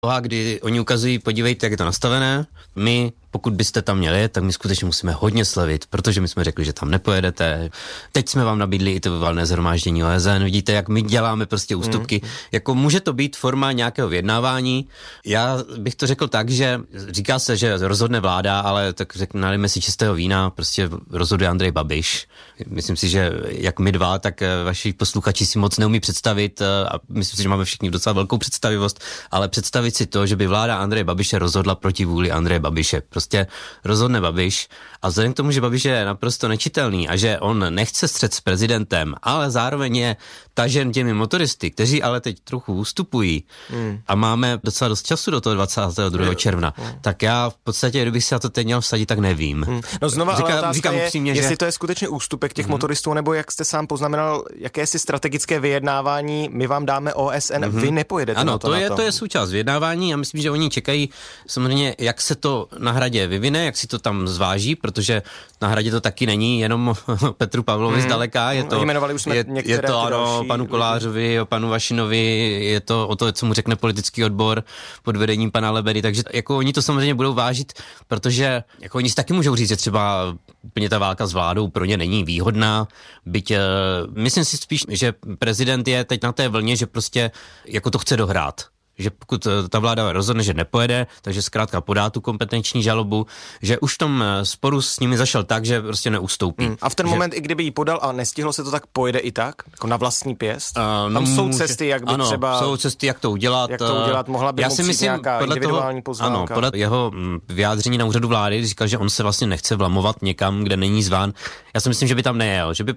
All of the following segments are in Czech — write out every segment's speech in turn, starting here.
A kdy oni ukazují, podívejte, jak je to nastavené, my, pokud byste tam měli, tak my skutečně musíme hodně slevit, protože my jsme řekli, že tam nepojedete. Teď jsme vám nabídli i to valné shromáždění OSN, vidíte, jak my děláme prostě ústupky. Jako může to být forma nějakého vyjednávání. Já bych to řekl tak, že říká se, že rozhodne vláda, ale tak nalijme si čistého vína, prostě rozhoduje Andrej Babiš. Myslím si, že jak my dva, tak vaši posluchači si moc neumí představit, a myslím si, že máme všichni docela velkou představivost, ale představit si to, že by vláda Andreje Babiše rozhodla proti vůli Andreje Babiše. Prostě rozhodne Babiš a vzhledem k tomu, že Babiš je naprosto nečitelný a že on nechce střet s prezidentem, ale zároveň je tažen těmi motoristy, kteří ale teď trochu ustupují a máme docela dost času do toho 22. června, tak já v podstatě, kdybych si na to teď měl vsadit, tak nevím. No znova, ale otázka je, upřímně, jestli to je skutečně ústupek těch motoristů, nebo jak jste sám poznamenal, jakési strategické vyjednávání, my vám dáme OSN, vy nepojedete. Ano, to je součást vyjednávání a myslím, že oni čekají samozřejmě, jak se to na Hradě vyvine, jak si to tam zváží, protože na Hradě to taky není jenom Petru Pavlovi zdaleka, je to, je to ano, panu Kolářovi, o panu Vašinovi, je to o to, co mu řekne politický odbor pod vedením pana Lebedy, takže jako oni to samozřejmě budou vážit, protože jako oni si taky můžou říct, že třeba úplně ta válka s vládou pro ně není výhodná, byť myslím si spíš, že prezident je teď na té vlně, že prostě jako to chce dohrát. Že pokud ta vláda rozhodne, že nepojede, takže zkrátka podá tu kompetenční žalobu, že už v tom sporu s nimi zašel tak, že prostě neustoupí. A v ten moment, i kdyby ji podal a nestihlo se to, tak pojede i tak? Jako na vlastní pěst? Tam jsou cesty, jak by třeba... Ano, jsou cesty, jak to udělat. Mohla by mu přijít nějaká individuální pozvánka. Ano, podle jeho vyjádření na úřadu vlády říkal, že on se vlastně nechce vlamovat někam, kde není zván. Já si myslím, že by tam nejel. Že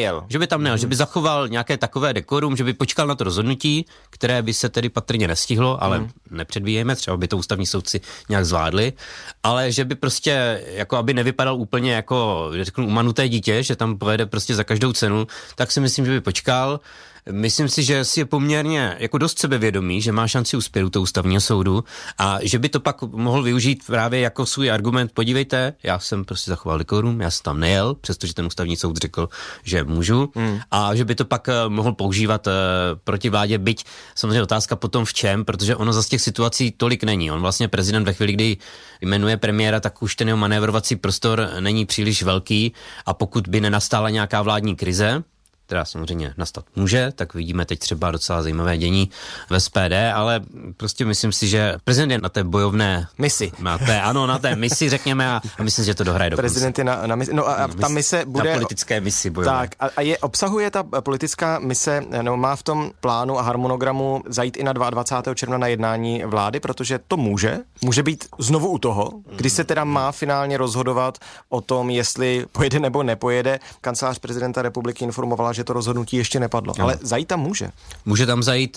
by zachoval nějaké takové dekorum, že by počkal na to rozhodnutí, které by se tedy patrně nestihlo, ale nepředvíjejme, třeba by to ústavní soudci nějak zvládli, ale že by prostě, jako aby nevypadal úplně jako, řeknu, umanuté dítě, že tam pojede prostě za každou cenu, tak si myslím, že by počkal. Myslím si, že si je poměrně jako dost sebevědomý, že má šanci uspět u toho ústavního soudu a že by to pak mohl využít právě jako svůj argument. Podívejte, já jsem prostě zachoval dekorum, já jsem tam nejel, přestože ten ústavní soud řekl, že můžu a že by to pak mohl používat proti vládě, byť samozřejmě otázka potom v čem, protože ono zase těch situací tolik není. On vlastně prezident ve chvíli, kdy jmenuje premiéra, tak už ten jeho manévrovací prostor není příliš velký a pokud by nenastala nějaká vládní krize, která samozřejmě nastat může, tak vidíme teď třeba docela zajímavé dění v SPD, ale prostě myslím si, že prezident je na té bojovné misi. Na té misi, řekněme, a myslím si, že to dohraje do konce. Prezident je na misi. No a ta mise bude... Na politické misi bojové. Tak a obsahuje ta politická mise, no má v tom plánu a harmonogramu zajít i na 22. června na jednání vlády, protože to může být znovu u toho, kdy se teda má finálně rozhodovat o tom, jestli pojede nebo nepojede. Kancelář prezidenta republiky informovala, že to rozhodnutí ještě nepadlo. Ale zajít tam může. Může tam zajít,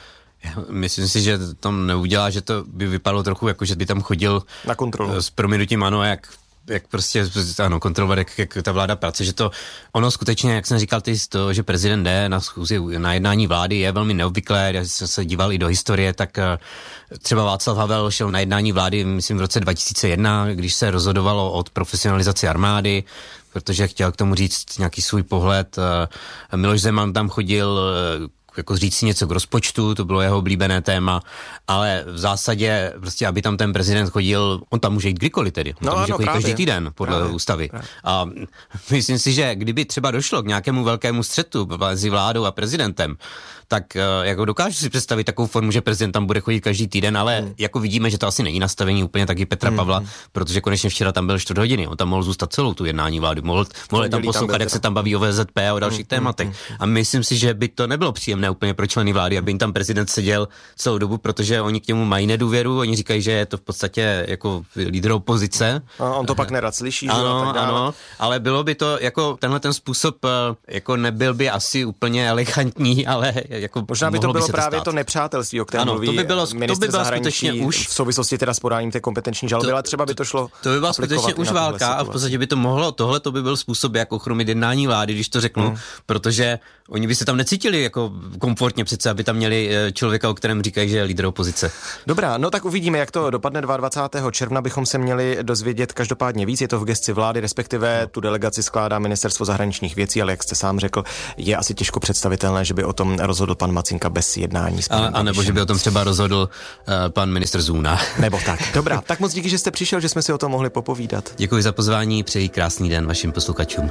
myslím si, že tam neudělá, že to by vypadalo trochu jako, že by tam chodil na kontrolu. S prominutím, ano, jak prostě, ano, kontrolovat, jak ta vláda pracuje, že to, ono skutečně, jak jsem říkal, to, že prezident jde na schůzi, na jednání vlády, je velmi neobvyklé. Já jsem se díval i do historie, tak třeba Václav Havel šel na jednání vlády, myslím, v roce 2001, když se rozhodovalo o profesionalizaci armády, protože chtěl k tomu říct nějaký svůj pohled. Miloš Zeman tam chodil jako říct si něco k rozpočtu, to bylo jeho oblíbené téma, ale v zásadě prostě, aby tam ten prezident chodil, on tam může jít kdykoliv tedy, on tam může chodit každý týden podle ústavy. A myslím si, že kdyby třeba došlo k nějakému velkému střetu mezi vládou a prezidentem, tak jako dokážu si představit takovou formu, že prezident tam bude chodit každý týden, ale jako vidíme, že to asi není nastavení úplně taky Petra Pavla, protože konečně včera tam byl 4 hodiny, on tam mohl zůstat celou tu jednání vlády, mohl tam poslouchat, jak se tam baví o VZP a o dalších tématech. A myslím si, že by to nebylo příjemné úplně pro členy vlády, aby jim tam prezident seděl celou dobu, protože oni k němu mají nedůvěru, oni říkají, že je to v podstatě jako lídr opozice. A on to pak nerad slyší, ano, ale bylo by to jako tenhle ten způsob jako nebyl by asi úplně elegantní, ale jako možná by to bylo právě to nepřátelství, o kterém mluví ministr zahraničí už v souvislosti teda s podáním té kompetenční žaloby, ale třeba by to šlo. To by byla skutečně už válka a v podstatě by to mohlo, tohle to by byl způsob, jak ochromit jednání vlády, když to řeknu, protože oni by se tam necítili jako komfortně přece, aby tam měli člověka, o kterém říkají, že je lídr opozice. Dobrá, no tak uvidíme, jak to dopadne 22. června, bychom se měli dozvědět každopádně víc. Je to v gesci vlády, respektive tu delegaci skládá Ministerstvo zahraničních věcí, ale jak jste sám řekl, je asi těžko představitelné, že by o tom rozhodl pan Macinka bez jednání s panem A nebo že by o tom třeba rozhodl pan ministr Zůna. Nebo tak. Dobrá, tak moc díky, že jste přišel, že jsme si o tom mohli popovídat. Děkuji za pozvání, přeji krásný den vašim posluchačům.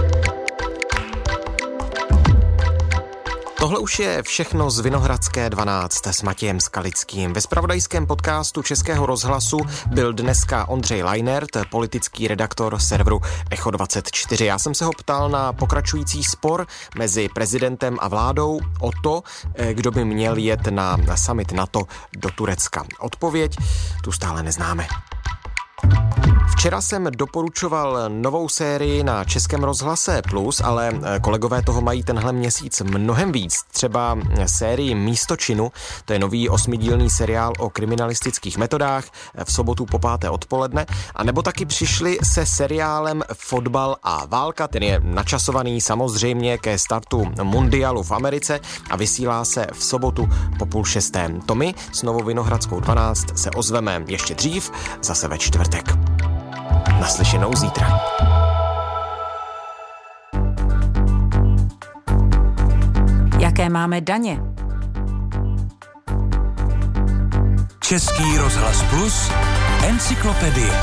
Tohle už je všechno z Vinohradské 12 s Matějem Skalickým. Ve zpravodajském podcastu Českého rozhlasu byl dneska Ondřej Lajnert, politický redaktor serveru Echo 24. Já jsem se ho ptal na pokračující spor mezi prezidentem a vládou o to, kdo by měl jet na summit NATO do Turecka. Odpověď tu stále neznáme. Včera jsem doporučoval novou sérii na Českém rozhlase Plus, ale kolegové toho mají tenhle měsíc mnohem víc. Třeba sérii Místo činu, to je nový 8dílný seriál o kriminalistických metodách v sobotu po 5. odpoledne, a nebo taky přišli se seriálem Fotbal a válka, ten je načasovaný samozřejmě ke startu mundialu v Americe a vysílá se v sobotu po 5:30. To my s Novou Vinohradskou 12 se ozveme ještě dřív, zase ve čtvrtek. Naslyšenou zítra. Jaké máme daně? Český rozhlas Plus, encyklopedie.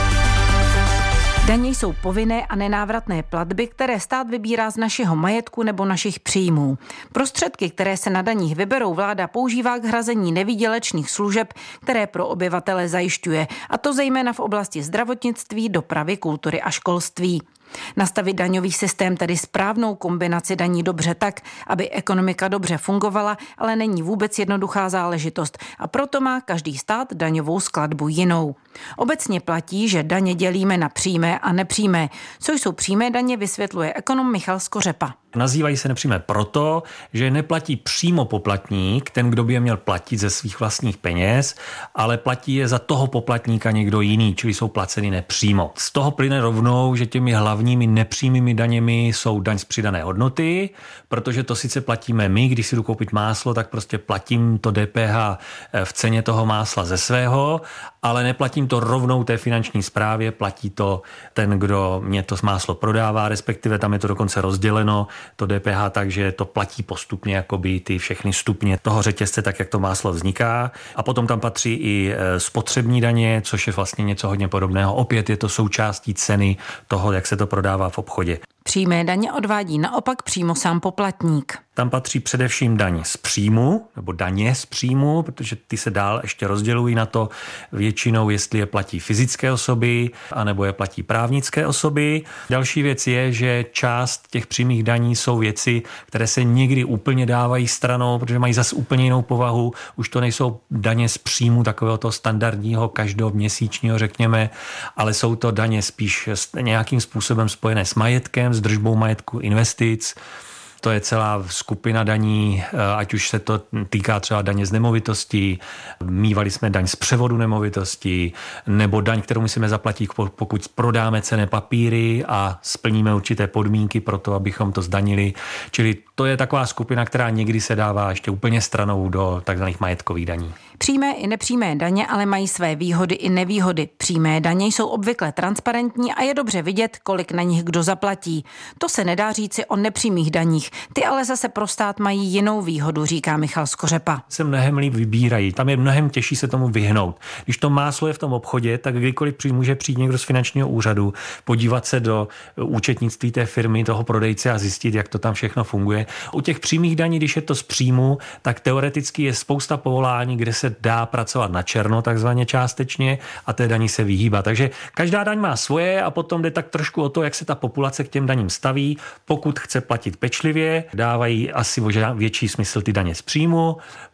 Daně jsou povinné a nenávratné platby, které stát vybírá z našeho majetku nebo našich příjmů. Prostředky, které se na daních vyberou, vláda používá k hrazení nevýdělečných služeb, které pro obyvatele zajišťuje, a to zejména v oblasti zdravotnictví, dopravy, kultury a školství. Nastavit daňový systém, tedy správnou kombinaci daní dobře tak, aby ekonomika dobře fungovala, ale není vůbec jednoduchá záležitost a proto má každý stát daňovou skladbu jinou. Obecně platí, že daně dělíme na přímé a nepřímé. Co jsou přímé daně, vysvětluje ekonom Michal Skořepa. Nazývají se nepřímé proto, že neplatí přímo poplatník, ten, kdo by je měl platit ze svých vlastních peněz, ale platí je za toho poplatníka někdo jiný, čili jsou placeny nepřímo. Z toho plyne rovnou, že těmi hlavními nepřímými daněmi jsou daň z přidané hodnoty, protože to sice platíme my, když si jdu koupit máslo, tak prostě platím to DPH v ceně toho másla ze svého, ale neplatím to rovnou té finanční správě, platí to ten, kdo mě to máslo prodává, respektive tam je to dokonce rozděleno, to DPH, takže to platí postupně jakoby ty všechny stupně toho řetězce, tak jak to máslo vzniká. A potom tam patří i spotřební daně, což je vlastně něco hodně podobného. Opět je to součástí ceny toho, jak se to prodává v obchodě. Přímé daně odvádí naopak přímo sám poplatník. Tam patří především daň z příjmu, nebo daně z příjmu, protože ty se dál ještě rozdělují na to většinou, jestli je platí fyzické osoby, anebo je platí právnické osoby. Další věc je, že část těch přímých daní jsou věci, které se někdy úplně dávají stranou, protože mají zase úplně jinou povahu. Už to nejsou daně z příjmu takového toho standardního, každoměsíčního, řekněme, ale jsou to daně spíš nějakým způsobem spojené s majetkem, s držbou majetku, investic. To je celá skupina daní, ať už se to týká třeba daně z nemovitostí, mívali jsme daň z převodu nemovitostí, nebo daň, kterou musíme zaplatit, pokud prodáme cenné papíry a splníme určité podmínky pro to, abychom to zdanili. Čili to je taková skupina, která někdy se dává ještě úplně stranou do takzvaných majetkových daní. Přímé i nepřímé daně ale mají své výhody i nevýhody. Přímé daně jsou obvykle transparentní a je dobře vidět, kolik na nich kdo zaplatí. To se nedá říci o nepřímých daních. Ty ale zase pro stát mají jinou výhodu, říká Michal Skořepa. Se mnohem líp vybírají, tam je mnohem těžší se tomu vyhnout. Když to máslo je v tom obchodě, tak kdykoliv může přijít někdo z finančního úřadu, podívat se do účetnictví té firmy, toho prodejce a zjistit, jak to tam všechno funguje. U těch přímých daní, když je to z příjmu, tak teoreticky je spousta povolání, kde se dá pracovat na černo, takzvaně částečně, a té daní se vyhýbá. Takže každá daň má svoje a potom jde tak trošku o to, jak se ta populace k těm daním staví. Pokud chce platit pečlivě, dávají asi větší smysl ty daně z příjmu.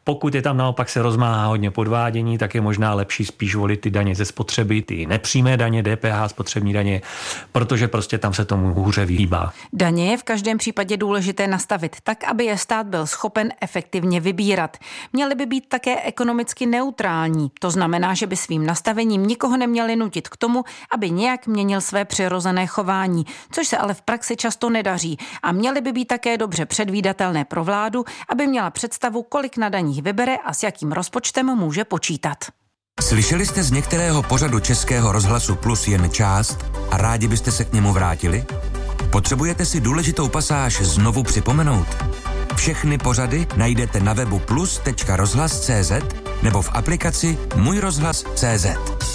Pokud je tam naopak se rozmáhá hodně podvádění, tak je možná lepší spíš volit ty daně ze spotřeby, ty nepřímé daně, DPH, spotřební daně, protože prostě tam se tomu hůře vyhýbá. Daně je v každém případě důležité nastavit tak, aby je stát byl schopen efektivně vybírat. Měly by být také ekonomicky neutrální. To znamená, že by svým nastavením nikoho neměli nutit k tomu, aby nějak měnil své přirozené chování, což se ale v praxi často nedaří. A měly by být také dobře předvídatelné pro vládu, aby měla představu, kolik na daních vybere a s jakým rozpočtem může počítat. Slyšeli jste z některého pořadu Českého rozhlasu Plus jen část a rádi byste se k němu vrátili? Potřebujete si důležitou pasáž znovu připomenout? Všechny pořady najdete na webu plus.rozhlas.cz nebo v aplikaci Můj rozhlas.cz.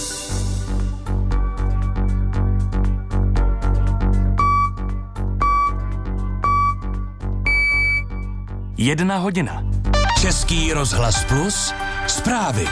Jedna hodina. Český rozhlas Plus. Zprávy.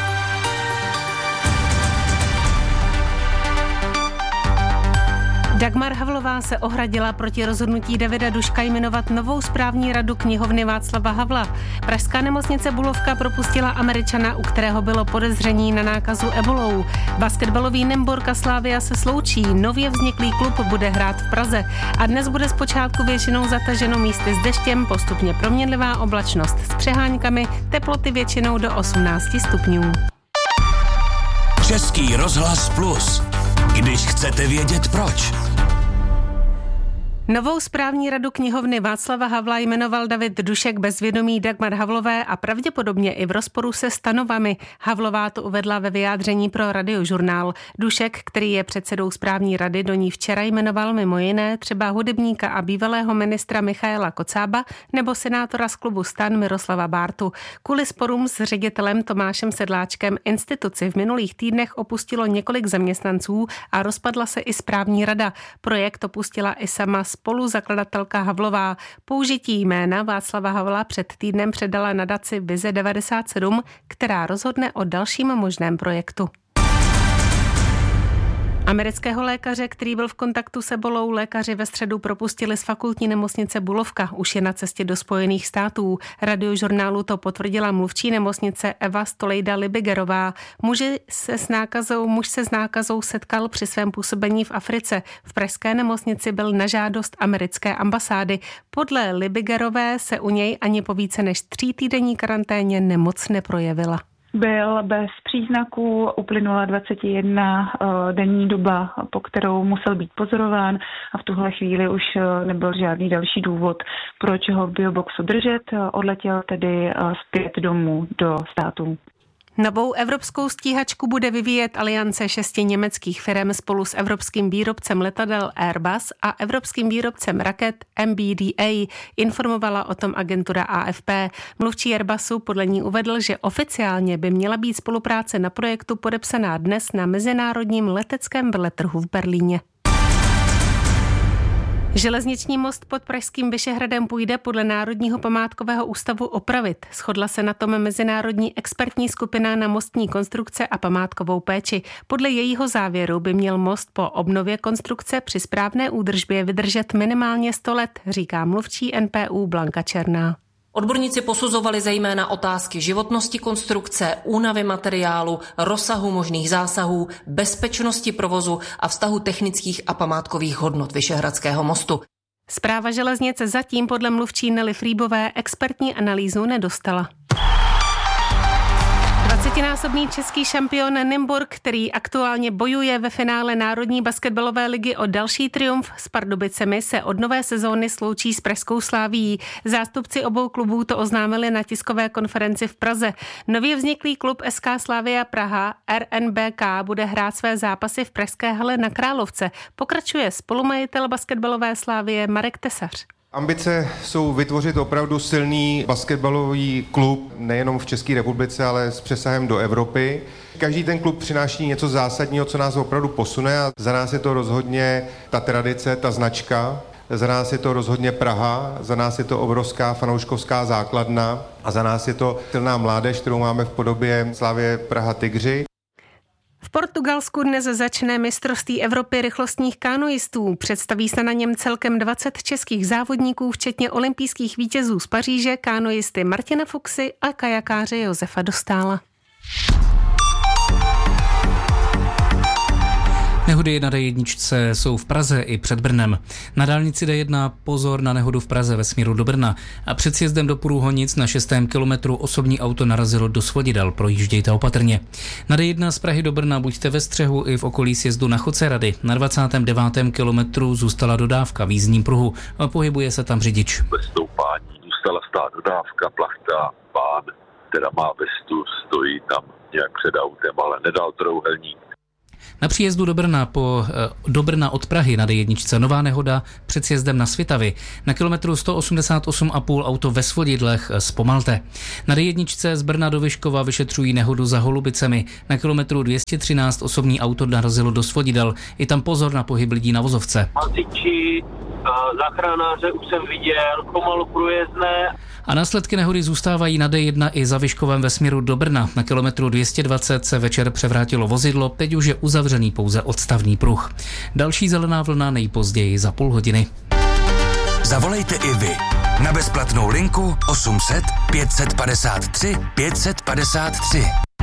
Dagmar Havlová se ohradila proti rozhodnutí Davida Duška jmenovat novou správní radu knihovny Václava Havla. Pražská nemocnice Bulovka propustila Američana, u kterého bylo podezření na nákazu ebolou. Basketbalový Nymburka Slavia se sloučí, nově vzniklý klub bude hrát v Praze a dnes bude zpočátku většinou zataženo místy s deštěm, postupně proměnlivá oblačnost s přeháňkami, teploty většinou do 18 stupňů. Český rozhlas Plus. Když chcete vědět proč. Novou správní radu knihovny Václava Havla jmenoval David Dušek bez vědomí Dagmar Havlové a pravděpodobně i v rozporu se stanovami. Havlová to uvedla ve vyjádření pro Radiožurnál. Dušek, který je předsedou správní rady, do ní včera jmenoval mimo jiné třeba hudebníka a bývalého ministra Michaela Kocába nebo senátora z klubu STAN Miroslava Bártu. Kvůli sporům s ředitelem Tomášem Sedláčkem instituci v minulých týdnech opustilo několik zaměstnanců a rozpadla se i správní rada. Projekt opustila i sama spoluzakladatelka Havlová. Použití jména Václava Havla před týdnem předala nadaci Vize 97, která rozhodne o dalším možném projektu. Amerického lékaře, který byl v kontaktu s ebolou, lékaři ve středu propustili z fakultní nemocnice Bulovka. Už je na cestě do Spojených států. Radiožurnálu to potvrdila mluvčí nemocnice Eva Stolejda-Libigerová. Muž se s nákazou setkal při svém působení v Africe. V pražské nemocnici byl na žádost americké ambasády. Podle Libigerové se u něj ani po více než 3týdenní karanténě nemoc neprojevila. Byl bez příznaků, uplynula 21 denní doba, po kterou musel být pozorován a v tuhle chvíli už nebyl žádný další důvod, proč ho v bioboxu držet. Odletěl tedy zpět domů do států. Novou evropskou stíhačku bude vyvíjet aliance 6 německých firem spolu s evropským výrobcem letadel Airbus a evropským výrobcem raket MBDA, informovala o tom agentura AFP. Mluvčí Airbusu podle ní uvedl, že oficiálně by měla být spolupráce na projektu podepsaná dnes na mezinárodním leteckém veletrhu v Berlíně. Železniční most pod pražským Vyšehradem půjde podle Národního památkového ústavu opravit. Shodla se na tom mezinárodní expertní skupina na mostní konstrukce a památkovou péči. Podle jejího závěru by měl most po obnově konstrukce při správné údržbě vydržet minimálně 100 let, říká mluvčí NPÚ Blanka Černá. Odborníci posuzovali zejména otázky životnosti konstrukce, únavy materiálu, rozsahu možných zásahů, bezpečnosti provozu a vztahu technických a památkových hodnot Vyšehradského mostu. Správa železnice zatím podle mluvčí Nelly Frýbové expertní analýzu nedostala. 20násobný český šampion Nymburk, který aktuálně bojuje ve finále Národní basketbalové ligy o další triumf s Pardubicemi, se od nové sezóny sloučí s pražskou Slavií. Zástupci obou klubů to oznámili na tiskové konferenci v Praze. Nově vzniklý klub SK Slavia Praha RNBK bude hrát své zápasy v pražské hale na Královce. Pokračuje spolumajitel basketbalové Slavie Marek Tesař. Ambice jsou vytvořit opravdu silný basketbalový klub nejenom v České republice, ale s přesahem do Evropy. Každý ten klub přináší něco zásadního, co nás opravdu posune a za nás je to rozhodně ta tradice, ta značka. Za nás je to rozhodně Praha, za nás je to obrovská fanouškovská základna a za nás je to silná mládež, kterou máme v podobě Slavie Praha Tygři. V Portugalsku dnes začne mistrovství Evropy rychlostních kanoistů. Představí se na něm celkem 20 českých závodníků, včetně olympijských vítězů z Paříže, kanoisty Martina Fuxy a kajakáře Josefa Dostála. Nehody na D1 jsou v Praze i před Brnem. Na dálnici D1 pozor na nehodu v Praze ve směru do Brna. A před sjezdem do Průhonic na 6. kilometru osobní auto narazilo do svodidel. Projíždějte opatrně. Na D1 z Prahy do Brna buďte ve střehu i v okolí sjezdu na Chodce Rady. Na 29. kilometru zůstala dodávka v jízdním pruhu. Pohybuje se tam řidič. Bez stoupání zůstala stát dodávka, plachta, pán, která má vestu, stojí tam nějak před autem, ale nedal trouhelník. Na příjezdu do Brna od Prahy na D1 nová nehoda před sjezdem na Svitavy. Na kilometru 188,5 auto ve svodidlech zpomalte. Na D1 z Brna do Vyškova vyšetřují nehodu za Holubicemi. Na kilometru 213 osobní auto narazilo do svodidel. I tam pozor na pohyb lidí na vozovce. Hasiči, záchranáře už jsem viděl, pomalu průjezdné. A následky nehody zůstávají na D1 i za Vyškovem ve směru do Brna. Na kilometru 220 se večer převrátilo vozidlo, teď už je uzavřený pouze odstavný pruh. Další zelená vlna nejpozději za půl hodiny. Zavolejte i vy na bezplatnou linku 800 553 553.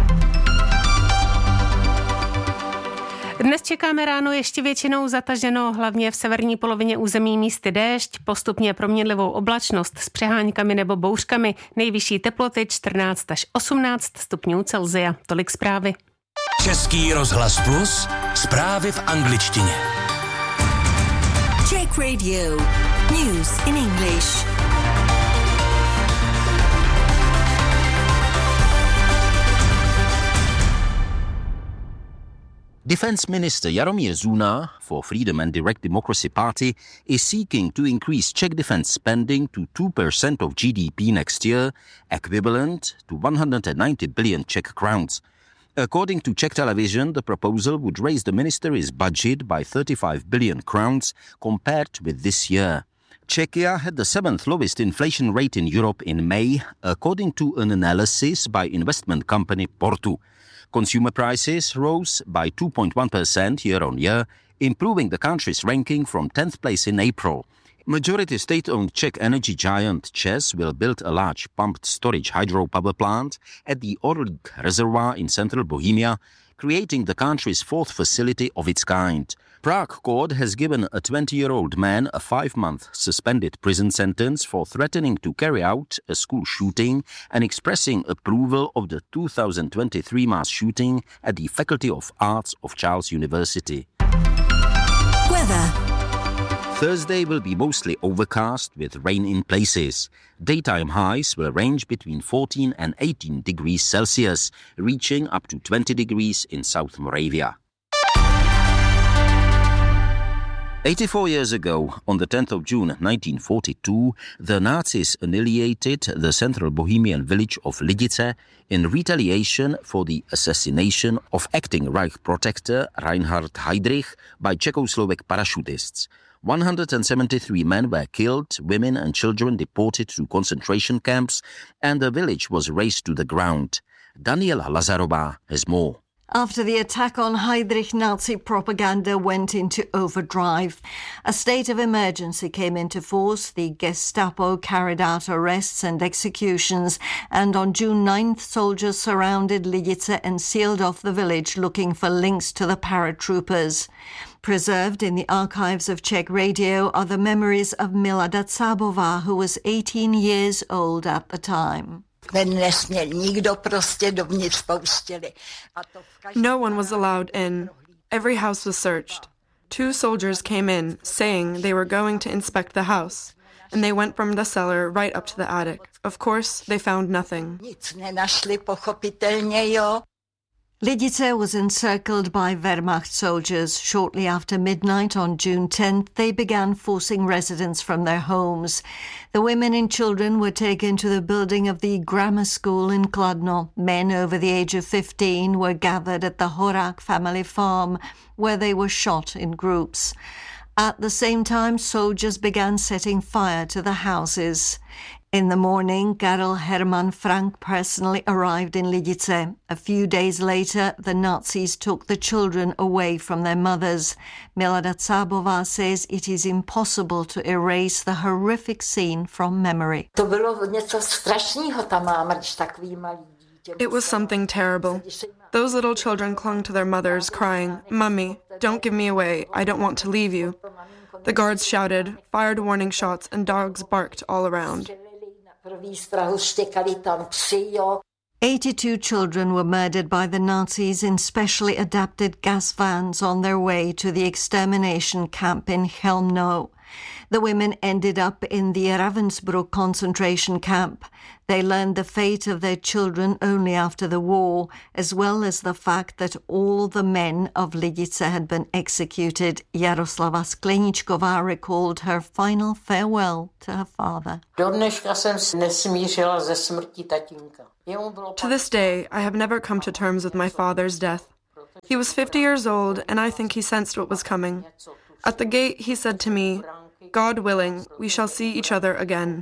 Dnes čekáme ráno ještě většinou zataženo, hlavně v severní polovině území místy déšť, postupně proměnlivou oblačnost s přeháňkami nebo bouřkami, nejvyšší teploty 14 až 18 stupňů Celsia. Tolik zprávy. Český rozhlas Plus, zprávy v angličtině. Czech Radio, news in English. Defense Minister Jaromír Zuna for Freedom and Direct Democracy Party is seeking to increase Czech defense spending to 2% of GDP next year, equivalent to 190 billion Czech crowns. According to Czech television, the proposal would raise the ministry's budget by 35 billion crowns compared with this year. Czechia had the 7th lowest inflation rate in Europe in May, according to an analysis by investment company Portu. Consumer prices rose by 2.1% year-on-year, improving the country's ranking from 10th place in April. Majority state-owned Czech energy giant ČEZ will build a large pumped storage hydropower plant at the Orlík reservoir in central Bohemia, creating the country's 4th facility of its kind. Prague court has given a 20-year-old man a 5-month suspended prison sentence for threatening to carry out a school shooting and expressing approval of the 2023 mass shooting at the Faculty of Arts of Charles University. Weather. Thursday will be mostly overcast with rain in places. Daytime highs will range between 14 and 18 degrees Celsius, reaching up to 20 degrees in South Moravia. 84 years ago, on the 10th of June 1942, the Nazis annihilated the central Bohemian village of Lidice in retaliation for the assassination of acting Reich protector Reinhard Heydrich by Czechoslovak parachutists. 173 men were killed, women and children deported to concentration camps, and the village was razed to the ground. Daniela Lazarová has more. After the attack on Heydrich, Nazi propaganda went into overdrive. A state of emergency came into force. The Gestapo carried out arrests and executions, and on June 9th, soldiers surrounded Lidice and sealed off the village, looking for links to the paratroopers. Preserved in the archives of Czech Radio are the memories of Milada Cábová, who was 18 years old at the time. No one was allowed in. Every house was searched. 2 soldiers came in, saying they were going to inspect the house, and they went from the cellar right up to the attic. Of course, they found nothing. Lidice was encircled by Wehrmacht soldiers. Shortly after midnight on June 10th, they began forcing residents from their homes. The women and children were taken to the building of the grammar school in Kladno. Men over the age of 15 were gathered at the Horák family farm, where they were shot in groups. At the same time, soldiers began setting fire to the houses. In the morning, Karel Hermann Frank personally arrived in Lidice. A few days later, the Nazis took the children away from their mothers. Milada Cábová says it is impossible to erase the horrific scene from memory. To bylo něco strašného, ta máma, když takový malý. It was something terrible. Those little children clung to their mothers, crying, "Mummy, don't give me away. I don't want to leave you." The guards shouted, fired warning shots, and dogs barked all around. 82 children were murdered by the Nazis in specially adapted gas vans on their way to the extermination camp in Chelmno. The women ended up in the Ravensbrück concentration camp. They learned the fate of their children only after the war, as well as the fact that all the men of Lidice had been executed. Jaroslava Skleničková recalled her final farewell to her father. To this day, I have never come to terms with my father's death. He was 50 years old, and I think he sensed what was coming. At the gate, he said to me, "God willing, we shall see each other again."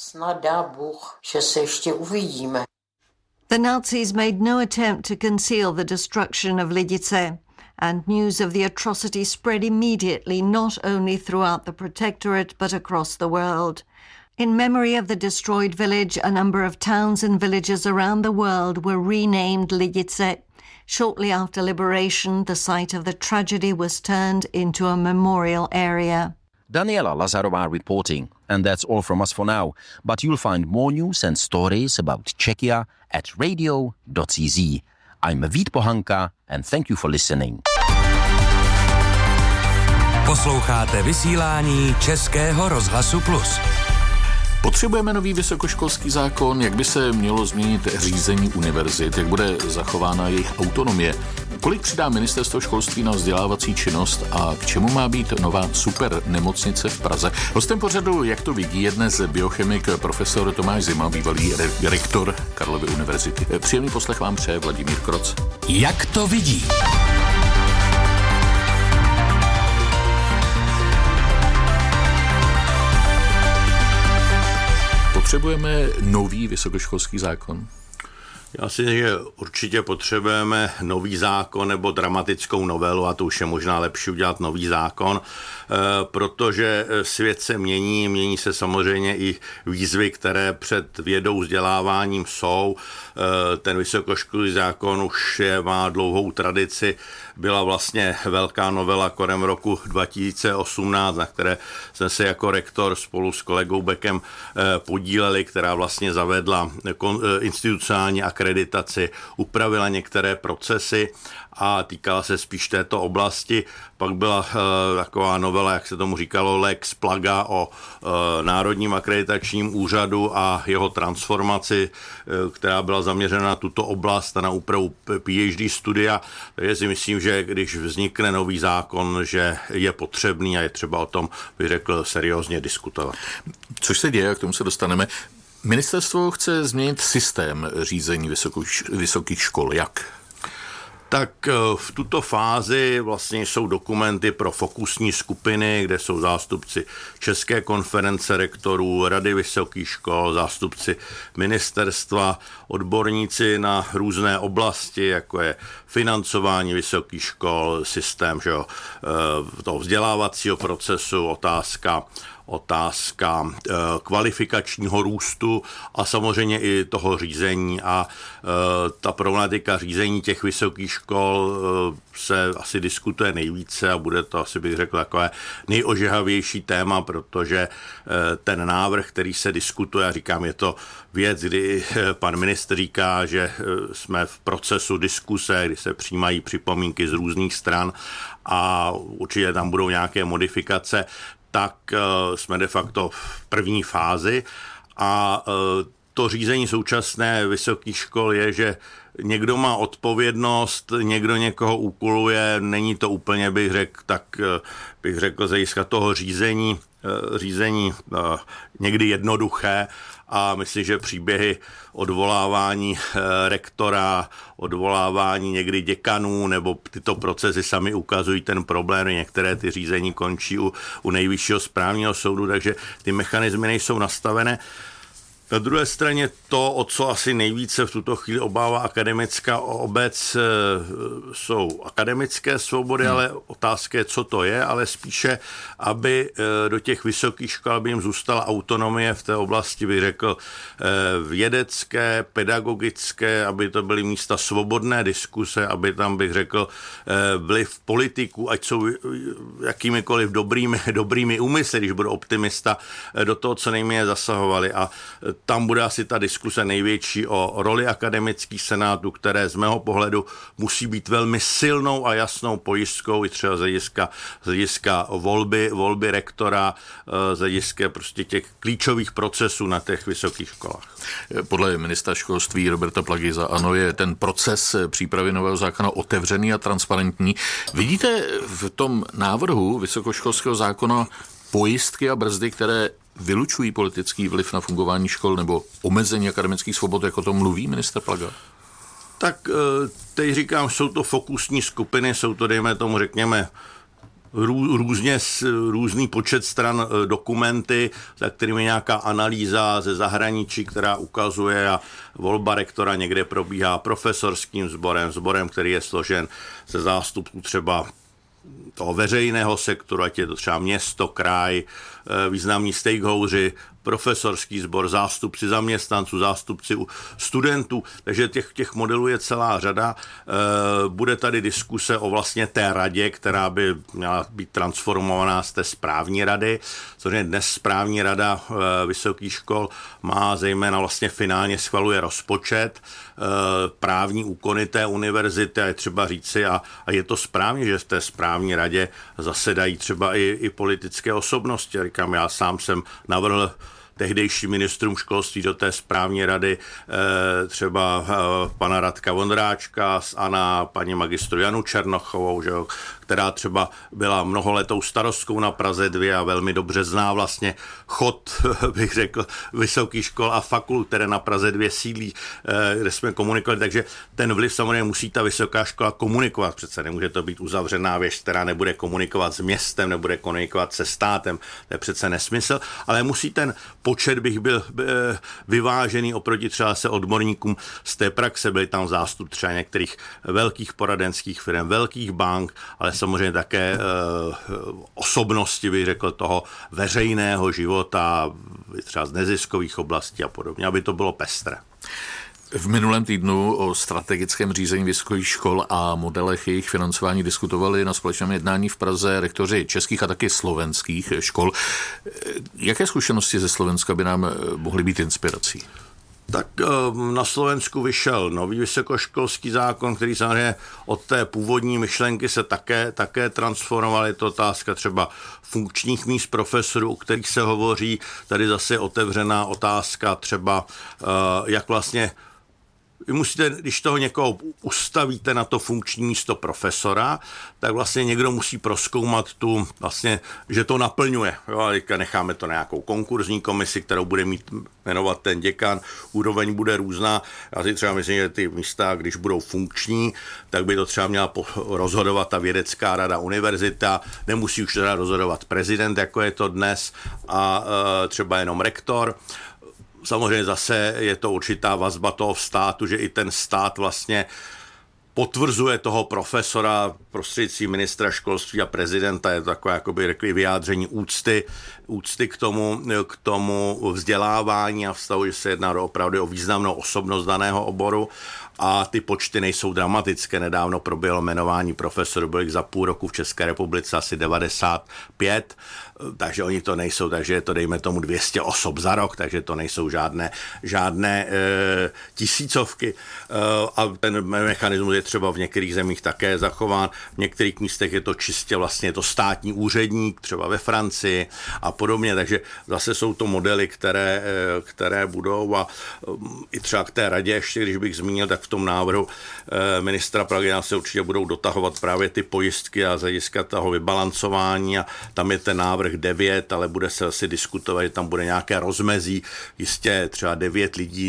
The Nazis made no attempt to conceal the destruction of Lidice, and news of the atrocity spread immediately not only throughout the Protectorate but across the world. In memory of the destroyed village, a number of towns and villages around the world were renamed Lidice. Shortly after liberation, the site of the tragedy was turned into a memorial area. Daniela Lazarová reporting. And that's all from us for now. But you'll find more news and stories about Czechia at radio.cz. I'm Vít Pohanka and thank you for listening. Posloucháte vysílání Českého rozhlasu Plus. Potřebujeme nový vysokoškolský zákon, jak by se mělo změnit řízení univerzit, jak bude zachována jejich autonomie, kolik přidá ministerstvo školství na vzdělávací činnost a k čemu má být nová super nemocnice v Praze. Hostem pořadu, jak to vidí, je dnes biochemik profesor Tomáš Zima, bývalý rektor Karlovy univerzity. Příjemný poslech vám přeje Vladimír Kroc. Jak to vidí? Potřebujeme nový vysokoškolský zákon? Já si myslím, že určitě potřebujeme nový zákon nebo dramatickou novelu, a to už je možná lepší udělat nový zákon, protože svět se mění se samozřejmě i výzvy, které před vědou, vzděláváním jsou. Ten vysokoškolský zákon už má dlouhou tradici, byla vlastně velká novela kolem roku 2018, na které jsme se jako rektor spolu s kolegou Beckem podíleli, která vlastně zavedla institucionální akreditaci, upravila některé procesy a týkala se spíš této oblasti. Pak byla taková novela, jak se tomu říkalo, Lex Plaga o Národním akreditačním úřadu a jeho transformaci, která byla zaměřena na tuto oblast a na úpravu PhD studia. Takže si myslím, že když vznikne nový zákon, že je potřebný a je třeba o tom, bych řekl, seriózně diskutovat. Což se děje, k tomu se dostaneme. Ministerstvo chce změnit systém řízení vysokých škol. Jak? Tak v tuto fázi vlastně jsou dokumenty pro fokusní skupiny, kde jsou zástupci České konference rektorů, Rady vysokých škol, zástupci ministerstva, odborníci na různé oblasti, jako je financování vysokých škol, systém toho vzdělávacího procesu, otázka kvalifikačního růstu a samozřejmě i toho řízení. A ta problematika řízení těch vysokých škol se asi diskutuje nejvíce a bude to asi, bych řekl, takové nejožehavější téma, protože ten návrh, který se diskutuje, já říkám, je to věc, kdy pan ministr říká, že jsme v procesu diskuse, kdy se přijímají připomínky z různých stran a určitě tam budou nějaké modifikace, tak jsme de facto v první fázi a to řízení současné vysokých škol je, že někdo má odpovědnost, někdo někoho úkoluje, není to úplně, bych řekl, z hlediska toho řízení někdy jednoduché a myslím, že příběhy odvolávání rektora, odvolávání někdy děkanů nebo tyto procesy sami ukazují ten problém, některé ty řízení končí u nejvyššího správního soudu, takže ty mechanismy nejsou nastavené. Na druhé straně to, o co asi nejvíce v tuto chvíli obává akademická obec, jsou akademické svobody, ale otázka je, co to je, ale spíše, aby do těch vysokých škol aby jim zůstala autonomie v té oblasti, bych řekl, vědecké, pedagogické, aby to byly místa svobodné diskuse, aby tam, bych řekl, vliv politiků, ať jsou jakýmikoliv dobrými úmysly, když budu optimista, do toho, co nejméně zasahovali. A tam bude asi ta diskuse největší o roli akademických senátů, které z mého pohledu musí být velmi silnou a jasnou pojistkou i třeba z hlediska volby rektora, z hlediska prostě těch klíčových procesů na těch vysokých školách. Podle ministra školství Roberta Plagy za ANO je ten proces přípravy nového zákona otevřený a transparentní. Vidíte v tom návrhu vysokoškolského zákona pojistky a brzdy, které vylučují politický vliv na fungování škol nebo omezení akademických svobod, jako to mluví ministr Plaga? Tak teď říkám, jsou to fokusní skupiny, jsou to, dejme tomu, řekněme, různý počet stran dokumenty, za kterými je nějaká analýza ze zahraničí, která ukazuje a volba rektora někde probíhá profesorským sborem, který je složen ze zástupců třeba toho veřejného sektoru, ať je to třeba město, kraj, významní stakeholderi, profesorský sbor, zástupci zaměstnanců, zástupci studentů, takže těch modelů je celá řada. Bude tady diskuse o vlastně té radě, která by měla být transformovaná z té správní rady, což dnes správní rada vysokých škol má zejména vlastně finálně schvaluje rozpočet, právní úkony té univerzity a je třeba říci, a je to správně, že v té správní radě zasedají třeba i politické osobnosti. Říkám, já sám jsem navrhl tehdejším ministrům školství do té správní rady třeba pana Radka Vondráčka z ANA, paní magistru Janu Černochovou, že jo, která třeba byla mnoholetou starostkou na Praze 2 a velmi dobře zná vlastně chod, bych řekl, vysokých škol a fakult, které na Praze 2 sídlí, kde jsme komunikovali, takže ten vliv samozřejmě musí ta vysoká škola komunikovat, přece nemůže to být uzavřená věc, která nebude komunikovat s městem, nebude komunikovat se státem, to je přece nesmysl, ale musí ten počet bych byl vyvážený oproti třeba se odborníkům z té praxe, byli tam zástup třeba některých velkých poradenských firm, velkých bank, ale samozřejmě také osobnosti, bych řekl, toho veřejného života, třeba z neziskových oblastí a podobně, aby to bylo pestré. V minulém týdnu o strategickém řízení vysokých škol a modelech jejich financování diskutovali na společném jednání v Praze rektoři českých a taky slovenských škol. Jaké zkušenosti ze Slovenska by nám mohly být inspirací? Tak na Slovensku vyšel nový vysokoškolský zákon, který samozřejmě od té původní myšlenky se také transformoval. Je to otázka třeba funkčních míst profesorů, o kterých se hovoří. Tady zase je otevřená otázka třeba, jak vlastně vy musíte, když toho někoho ustavíte na to funkční místo profesora, tak vlastně někdo musí prozkoumat tu, vlastně, že to naplňuje. Jo, a necháme to na nějakou konkurzní komisi, kterou bude jmenovat ten děkan, úroveň bude různá. Já si třeba myslím, že ty místa, když budou funkční, tak by to třeba měla rozhodovat ta vědecká rada univerzita, nemusí už teda rozhodovat prezident, jako je to dnes, a třeba jenom rektor. Samozřejmě zase je to určitá vazba toho státu, že i ten stát vlastně potvrzuje toho profesora prostřednictvím ministra školství a prezidenta. Je to takové, jakoby řekli, vyjádření úcty k tomu vzdělávání a vztahu, že se jedná opravdu o významnou osobnost daného oboru. A ty počty nejsou dramatické. Nedávno proběhlo jmenování profesorů, bylo jich za půl roku v České republice asi 95, takže oni to nejsou, takže je to dejme tomu 200 osob za rok, takže to nejsou žádné tisícovky. A ten mechanismus je třeba v některých zemích také zachován. V některých místech je to čistě vlastně to státní úředník, třeba ve Francii a podobně, takže zase jsou to modely, které budou a i třeba k té radě, ještě když bych zmínil, tak v tom návrhu ministra Plagy se určitě budou dotahovat právě ty pojistky a z hlediska toho vybalancování a tam je ten návrh 9, ale bude se asi diskutovat, že tam bude nějaké rozmezí, jistě třeba 9 lidí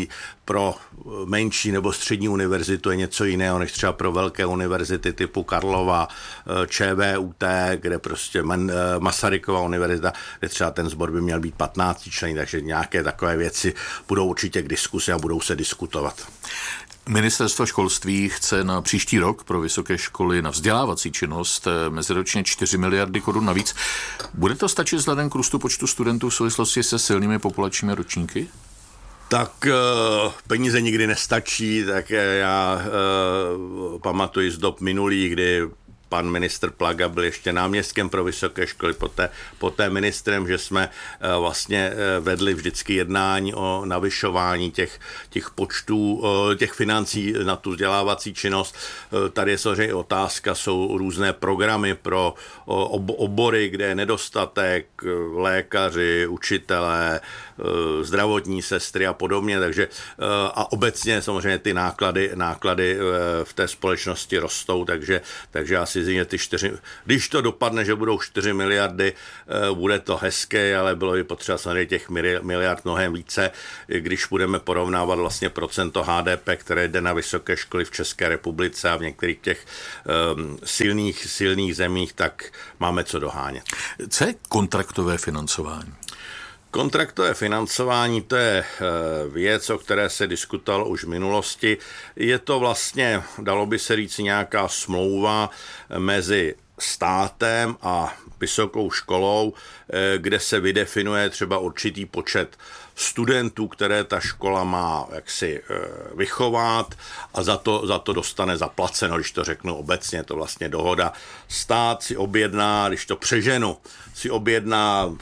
pro menší nebo střední univerzitu je něco jiného, než třeba pro velké univerzity typu Karlova, ČVUT, kde prostě Masarykova univerzita, kde třeba ten sbor by měl být 15 členů, takže nějaké takové věci budou určitě k diskusi a budou se diskutovat. Ministerstvo školství chce na příští rok pro vysoké školy na vzdělávací činnost meziročně 4 miliardy korun navíc. Bude to stačit vzhledem k růstu počtu studentů v souvislosti se silnými populačními ročníky? Tak peníze nikdy nestačí, tak já pamatuji z dob minulých, kdy pan ministr Plaga byl ještě náměstkem pro vysoké školy, poté ministrem, že jsme vlastně vedli vždycky jednání o navyšování těch počtů, těch financí na tu vzdělávací činnost. Tady je samozřejmě otázka, jsou různé programy pro obory, kde je nedostatek, lékaři, učitelé, zdravotní sestry a podobně, takže a obecně samozřejmě ty náklady v té společnosti rostou, takže já si myslím, že když to dopadne, že budou 4 miliardy, bude to hezké, ale bylo by potřeba samozřejmě těch miliard mnohem více, když budeme porovnávat vlastně procento HDP, které jde na vysoké školy v České republice a v některých těch silných zemích, tak máme co dohánět. Co je kontraktové financování? Kontraktové financování, to je věc, o které se diskutovalo už v minulosti. Je to vlastně, dalo by se říct, nějaká smlouva mezi státem a vysokou školou, kde se vydefinuje třeba určitý počet studentů, které ta škola má jaksi vychovat a za to dostane zaplaceno, když to řeknu obecně, je to vlastně dohoda. Stát si objedná, když to přeženu, si objedná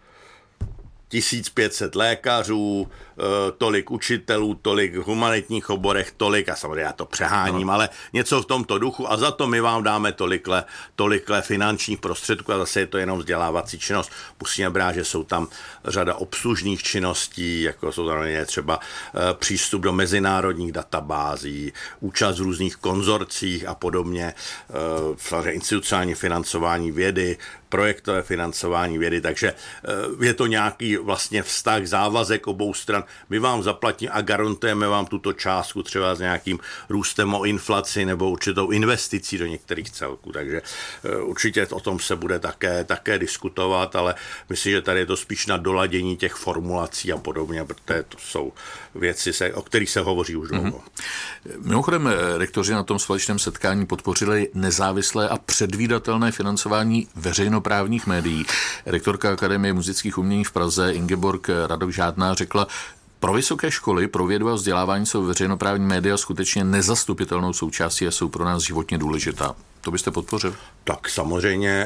1500 lékařů, tolik učitelů, tolik v humanitních oborech, tolik, a samozřejmě já to přeháním, ale něco v tomto duchu a za to my vám dáme tolikle finančních prostředků a zase je to jenom vzdělávací činnost. Musíme brát, že jsou tam řada obslužných činností, jako jsou tam třeba přístup do mezinárodních databází, účast v různých konzorcích a podobně, institucionální financování vědy, projektové financování vědy, takže je to nějaký vlastně vztah, závazek obou stran. My vám zaplatíme a garantujeme vám tuto částku třeba s nějakým růstem o inflaci nebo určitou investicí do některých celků, takže určitě o tom se bude také diskutovat, ale myslím, že tady je to spíš na doladění těch formulací a podobně, protože to jsou věci, o kterých se hovoří už dlouho. Mimochodem, rektoři na tom společném setkání podpořili nezávislé a předvídatelné financování veřejnoprávních médií. Rektorka Akademie muzických umění v Praze Ingeborg Radok-Žádná řekla, pro vysoké školy, pro vědu a vzdělávání jsou veřejnoprávní média skutečně nezastupitelnou součástí a jsou pro nás životně důležitá. To byste podpořil? Tak samozřejmě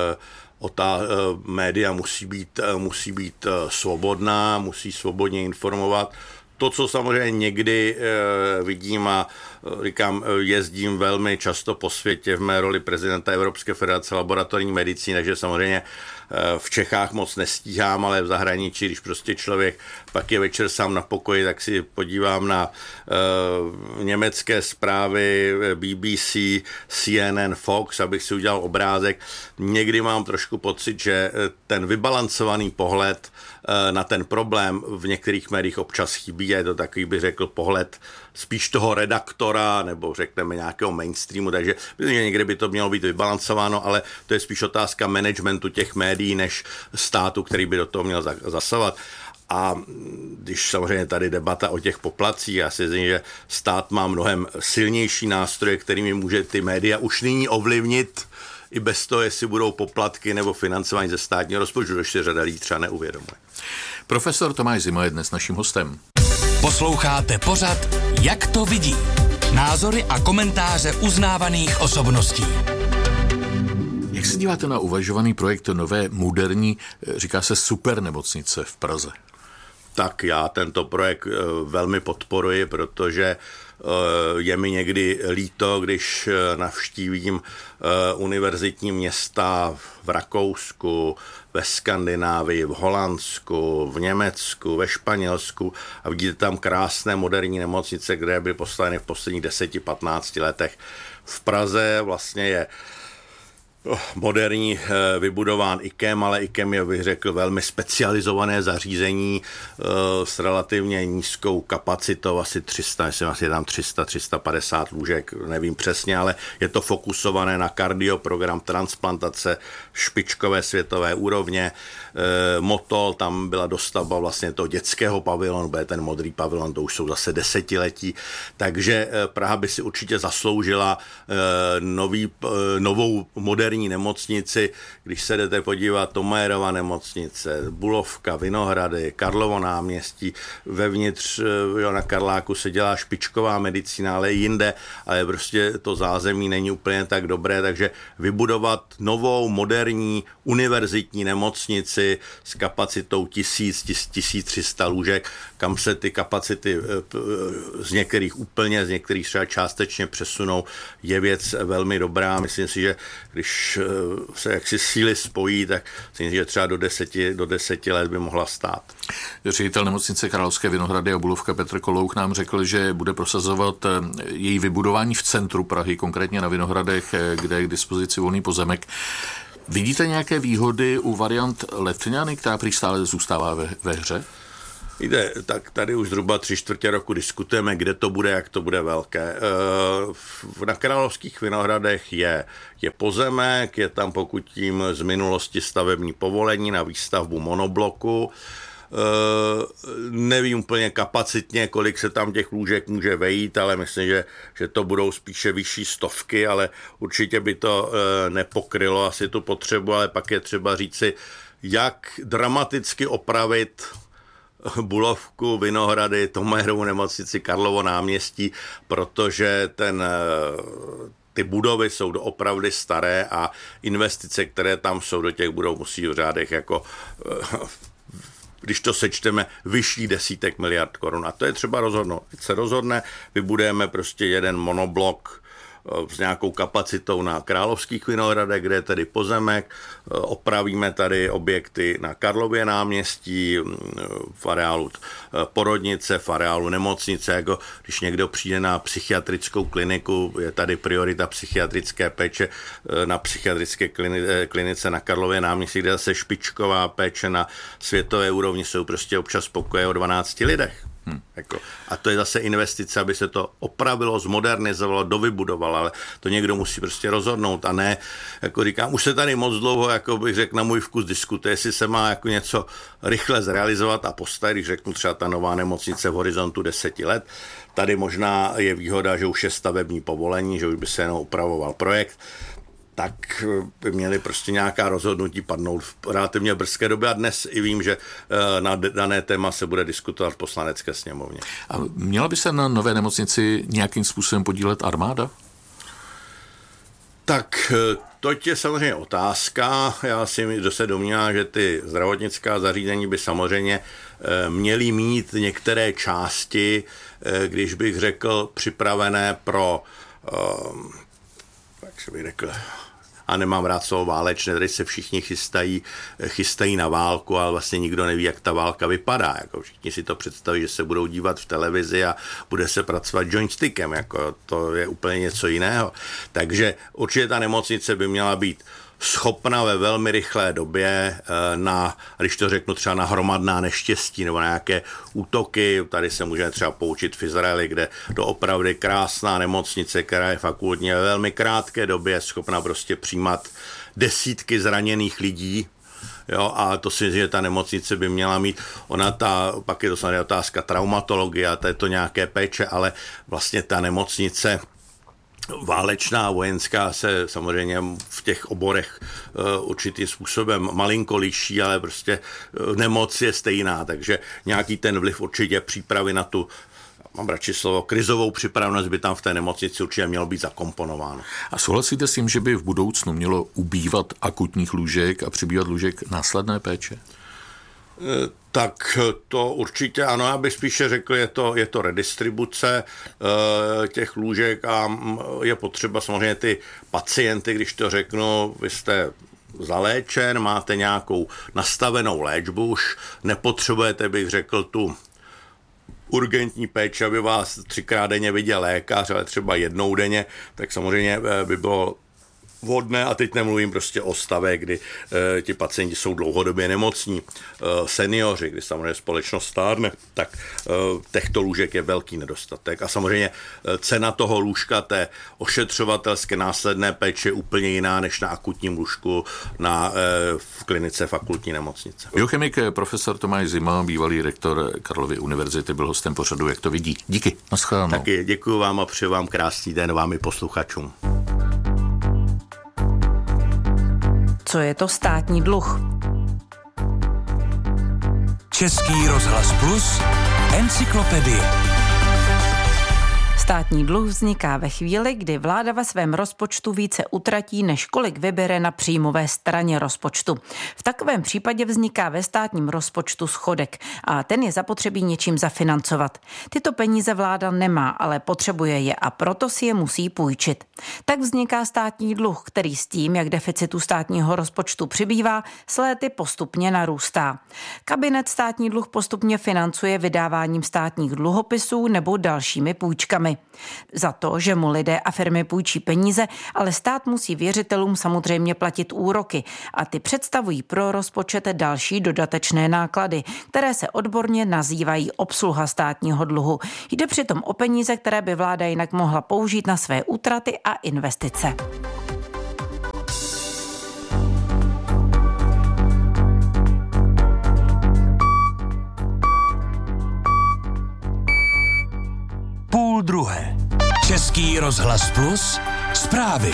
média musí být svobodná, musí svobodně informovat. To, co samozřejmě někdy vidím a říkám, jezdím velmi často po světě v mé roli prezidenta Evropské federace laboratorní medicíny, takže samozřejmě v Čechách moc nestíhám, ale v zahraničí, když prostě člověk pak je večer sám na pokoji, tak si podívám na německé zprávy BBC, CNN, Fox, abych si udělal obrázek. Někdy mám trošku pocit, že ten vybalancovaný pohled na ten problém v některých médiích občas chybí. Je to takový, bych řekl, pohled spíš toho redaktora nebo řekneme nějakého mainstreamu, takže myslím, že někdy by to mělo být vybalancováno, ale to je spíš otázka managementu těch médií než státu, který by do toho měl zasahovat. A když samozřejmě tady debata o těch poplatcích, já si myslím, že stát má mnohem silnější nástroje, kterými může ty média už nyní ovlivnit i bez toho, jestli budou poplatky nebo financování ze státního rozpočtu, což si řada lidí třeba neuvědomuje. Profesor Tomáš Zima je dnes naším hostem. Posloucháte pořad Jak to vidí? Názory a komentáře uznávaných osobností. Jak se díváte na uvažovaný projekt nové moderní, říká se supernemocnice v Praze? Tak já tento projekt velmi podporuji, protože je mi někdy líto, když navštívím univerzitní města v Rakousku, ve Skandinávii, v Holandsku, v Německu, ve Španělsku a vidíte tam krásné moderní nemocnice, které byly postaveny v posledních 10-15 letech. V Praze vlastně je moderní vybudován IKEM, ale IKEM je, bych řekl, velmi specializované zařízení s relativně nízkou kapacitou, asi 300, jestli je tam 300-350 lůžek, nevím přesně, ale je to fokusované na kardioprogram, transplantace, špičkové světové úrovně. Motol, tam byla dostavba vlastně toho dětského pavilonu, bude ten modrý pavilon, to už jsou zase desetiletí, takže Praha by si určitě zasloužila novou moderní nemocnici, když se jdete podívat, Thomayerova nemocnice, Bulovka, Vinohrady, Karlovo náměstí, vevnitř na Karláku se dělá špičková medicína, ale jinde, ale prostě to zázemí není úplně tak dobré, takže vybudovat novou, moderní, univerzitní nemocnici s kapacitou 1300 lůžek, kam se ty kapacity z některých úplně, z některých třeba částečně přesunou, je věc velmi dobrá. Myslím si, že když se jaksi síly spojí, tak myslím, že třeba do 10 let by mohla stát. Ředitel nemocnice Královské Vinohrady a Bulovka Petr Kolouk nám řekl, že bude prosazovat její vybudování v centru Prahy, konkrétně na Vinohradech, kde je k dispozici volný pozemek. Vidíte nějaké výhody u variant Letňany, která prý stále zůstává ve hře? Víte, tak tady už zhruba 3/4 roku diskutujeme, kde to bude, jak to bude velké. Na Královských Vinohradech je pozemek, je tam pokud tím z minulosti stavební povolení na výstavbu monobloku. Nevím úplně kapacitně, kolik se tam těch lůžek může vejít, ale myslím, že to budou spíše vyšší stovky, ale určitě by to nepokrylo asi tu potřebu, ale pak je třeba říci, jak dramaticky opravit Bulovku, Vinohrady, Thomayerovu nemocnici, Karlovo náměstí, protože ty budovy jsou doopravdy staré a investice, které tam jsou do těch budov, musí v řádech jako když to sečteme, vyšší desítek miliard korun. A to je třeba rozhodnout. Když se rozhodne, vybudujeme prostě jeden monoblok s nějakou kapacitou na Královských Vinohradech, kde je tedy pozemek, opravíme tady objekty na Karlově náměstí, v areálu porodnice, v areálu nemocnice, jako když někdo přijde na psychiatrickou kliniku, je tady priorita psychiatrické péče na psychiatrické klinice na Karlově náměstí, kde zase špičková péče na světové úrovni, jsou prostě občas pokoje o 12 lidech. A to je zase investice, aby se to opravilo, zmodernizovalo, dovybudovalo, ale to někdo musí prostě rozhodnout a ne, jako říkám, už se tady moc dlouho, jako bych řekl, na můj vkus diskutuje, jestli se má jako něco rychle zrealizovat a postavit, když řeknu třeba ta nová nemocnice v horizontu 10 let. Tady možná je výhoda, že už je stavební povolení, že už by se jenom upravoval projekt, tak by měly prostě nějaká rozhodnutí padnout v relativně brzké době a dnes i vím, že na dané téma se bude diskutovat v Poslanecké sněmovně. A měla by se na nové nemocnici nějakým způsobem podílet armáda? Tak to je samozřejmě otázka. Já si se domnívám, že ty zdravotnická zařízení by samozřejmě měly mít některé části, když bych řekl, připravené pro jak bych řekl, a nemám rád slovo válečné, tady se všichni chystají na válku, ale vlastně nikdo neví, jak ta válka vypadá. Jako všichni si to představí, že se budou dívat v televizi a bude se pracovat joystickem, jako to je úplně něco jiného. Takže určitě ta nemocnice by měla být schopna ve velmi rychlé době když to řeknu třeba na hromadná neštěstí nebo na nějaké útoky, tady se můžeme třeba poučit v Izraeli, kde doopravdy krásná nemocnice, která je fakultní, ve velmi krátké době schopna prostě přijímat desítky zraněných lidí. Jo, a to si myslím, že ta nemocnice by měla mít, pak je to samozřejmě otázka traumatologie a to je to nějaké péče, ale vlastně ta nemocnice válečná a vojenská se samozřejmě v těch oborech určitým způsobem malinko liší, ale prostě nemoc je stejná, takže nějaký ten vliv určitě přípravy na tu, mám radši slovo, krizovou připravenost by tam v té nemocnici určitě mělo být zakomponováno. A souhlasíte s tím, že by v budoucnu mělo ubývat akutních lůžek a přibývat lůžek následné péče? Tak to určitě ano, já bych spíše řekl, je to redistribuce těch lůžek a je potřeba samozřejmě ty pacienty, když to řeknu, vy jste zaléčen, máte nějakou nastavenou léčbu, už nepotřebujete, bych řekl, tu urgentní péči, aby vás 3krát denně viděl lékař, ale třeba jednou denně, tak samozřejmě by bylo vhodné, a teď nemluvím prostě o stavech, kdy ti pacienti jsou dlouhodobě nemocní, seniori, kdy samozřejmě společnost stárne, tak těchto lůžek je velký nedostatek. A samozřejmě cena toho lůžka, té ošetřovatelské následné péče je úplně jiná než na akutním lůžku v klinice fakultní nemocnice. Biochemik profesor Tomáš Zima, bývalý rektor Karlovy univerzity, byl hostem pořadu Jak to vidí. Díky. Naschledanou. Taky děkuji vám a přeju vám krásný den vám i posluchačům. Co je to státní dluh? Český rozhlas Plus, encyklopedie. Státní dluh vzniká ve chvíli, kdy vláda ve svém rozpočtu více utratí, než kolik vybere na příjmové straně rozpočtu. V takovém případě vzniká ve státním rozpočtu schodek a ten je zapotřebí něčím zafinancovat. Tyto peníze vláda nemá, ale potřebuje je a proto si je musí půjčit. Tak vzniká státní dluh, který s tím, jak deficitu státního rozpočtu přibývá, s léty postupně narůstá. Kabinet státní dluh postupně financuje vydáváním státních dluhopisů nebo dalšími půjčkami. Za to, že mu lidé a firmy půjčí peníze, ale stát musí věřitelům samozřejmě platit úroky a ty představují pro rozpočet další dodatečné náklady, které se odborně nazývají obsluha státního dluhu. Jde přitom o peníze, které by vláda jinak mohla použít na své útraty a investice. Půl druhé. Český rozhlas Plus, zprávy.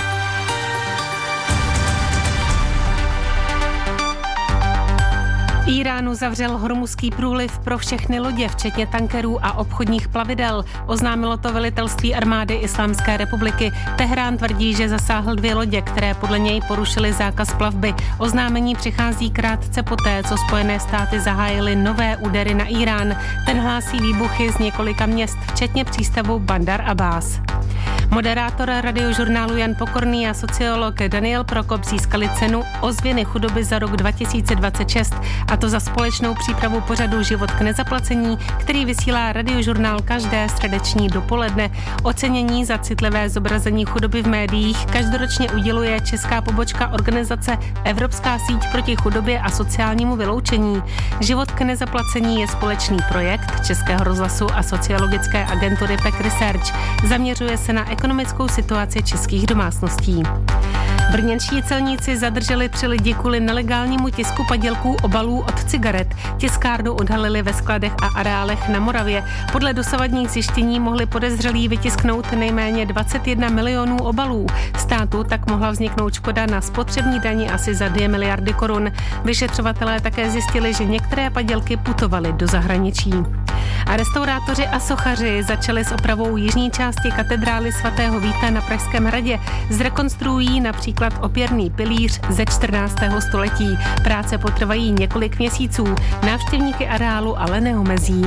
Íránu zavřel Hormuzský průliv pro všechny lodě, včetně tankerů a obchodních plavidel. Oznámilo to velitelství armády Islámské republiky. Teherán tvrdí, že zasáhl 2 lodě, které podle něj porušily zákaz plavby. Oznámení přichází krátce poté, co Spojené státy zahájily nové údery na Írán. Ten hlásí výbuchy z několika měst, včetně přístavu Bandar Abbas. Moderátor radiožurnálu Jan Pokorný a sociolog Daniel Prokop získali cenu Ozvěny chudoby za rok 2026, a to za společnou přípravu pořadu Život k nezaplacení, který vysílá radiožurnál každé středeční dopoledne. Ocenění za citlivé zobrazení chudoby v médiích každoročně uděluje česká pobočka organizace Evropská síť proti chudobě a sociálnímu vyloučení. Život k nezaplacení je společný projekt Českého rozhlasu a sociologické agentury PEC Research. Zaměřuje se na ekonomickou situaci českých domácností. Brněnští celníci zadrželi 3 lidi kvůli nelegálnímu tisku padělků obalů od cigaret. Tiskárnu odhalili ve skladech a areálech na Moravě. Podle dosavadních zjištění mohli podezřelí vytisknout nejméně 21 milionů obalů. Státu tak mohla vzniknout škoda na spotřební dani asi za 2 miliardy korun. Vyšetřovatelé také zjistili, že některé padělky putovaly do zahraničí. A restaurátoři a sochaři začali s opravou jižní části katedrály svatého Víta na Pražském hradě. Zrekonstruují například opěrný pilíř ze 14. století. Práce potrvají několik měsíců. Návštěvníky areálu ale neomezí.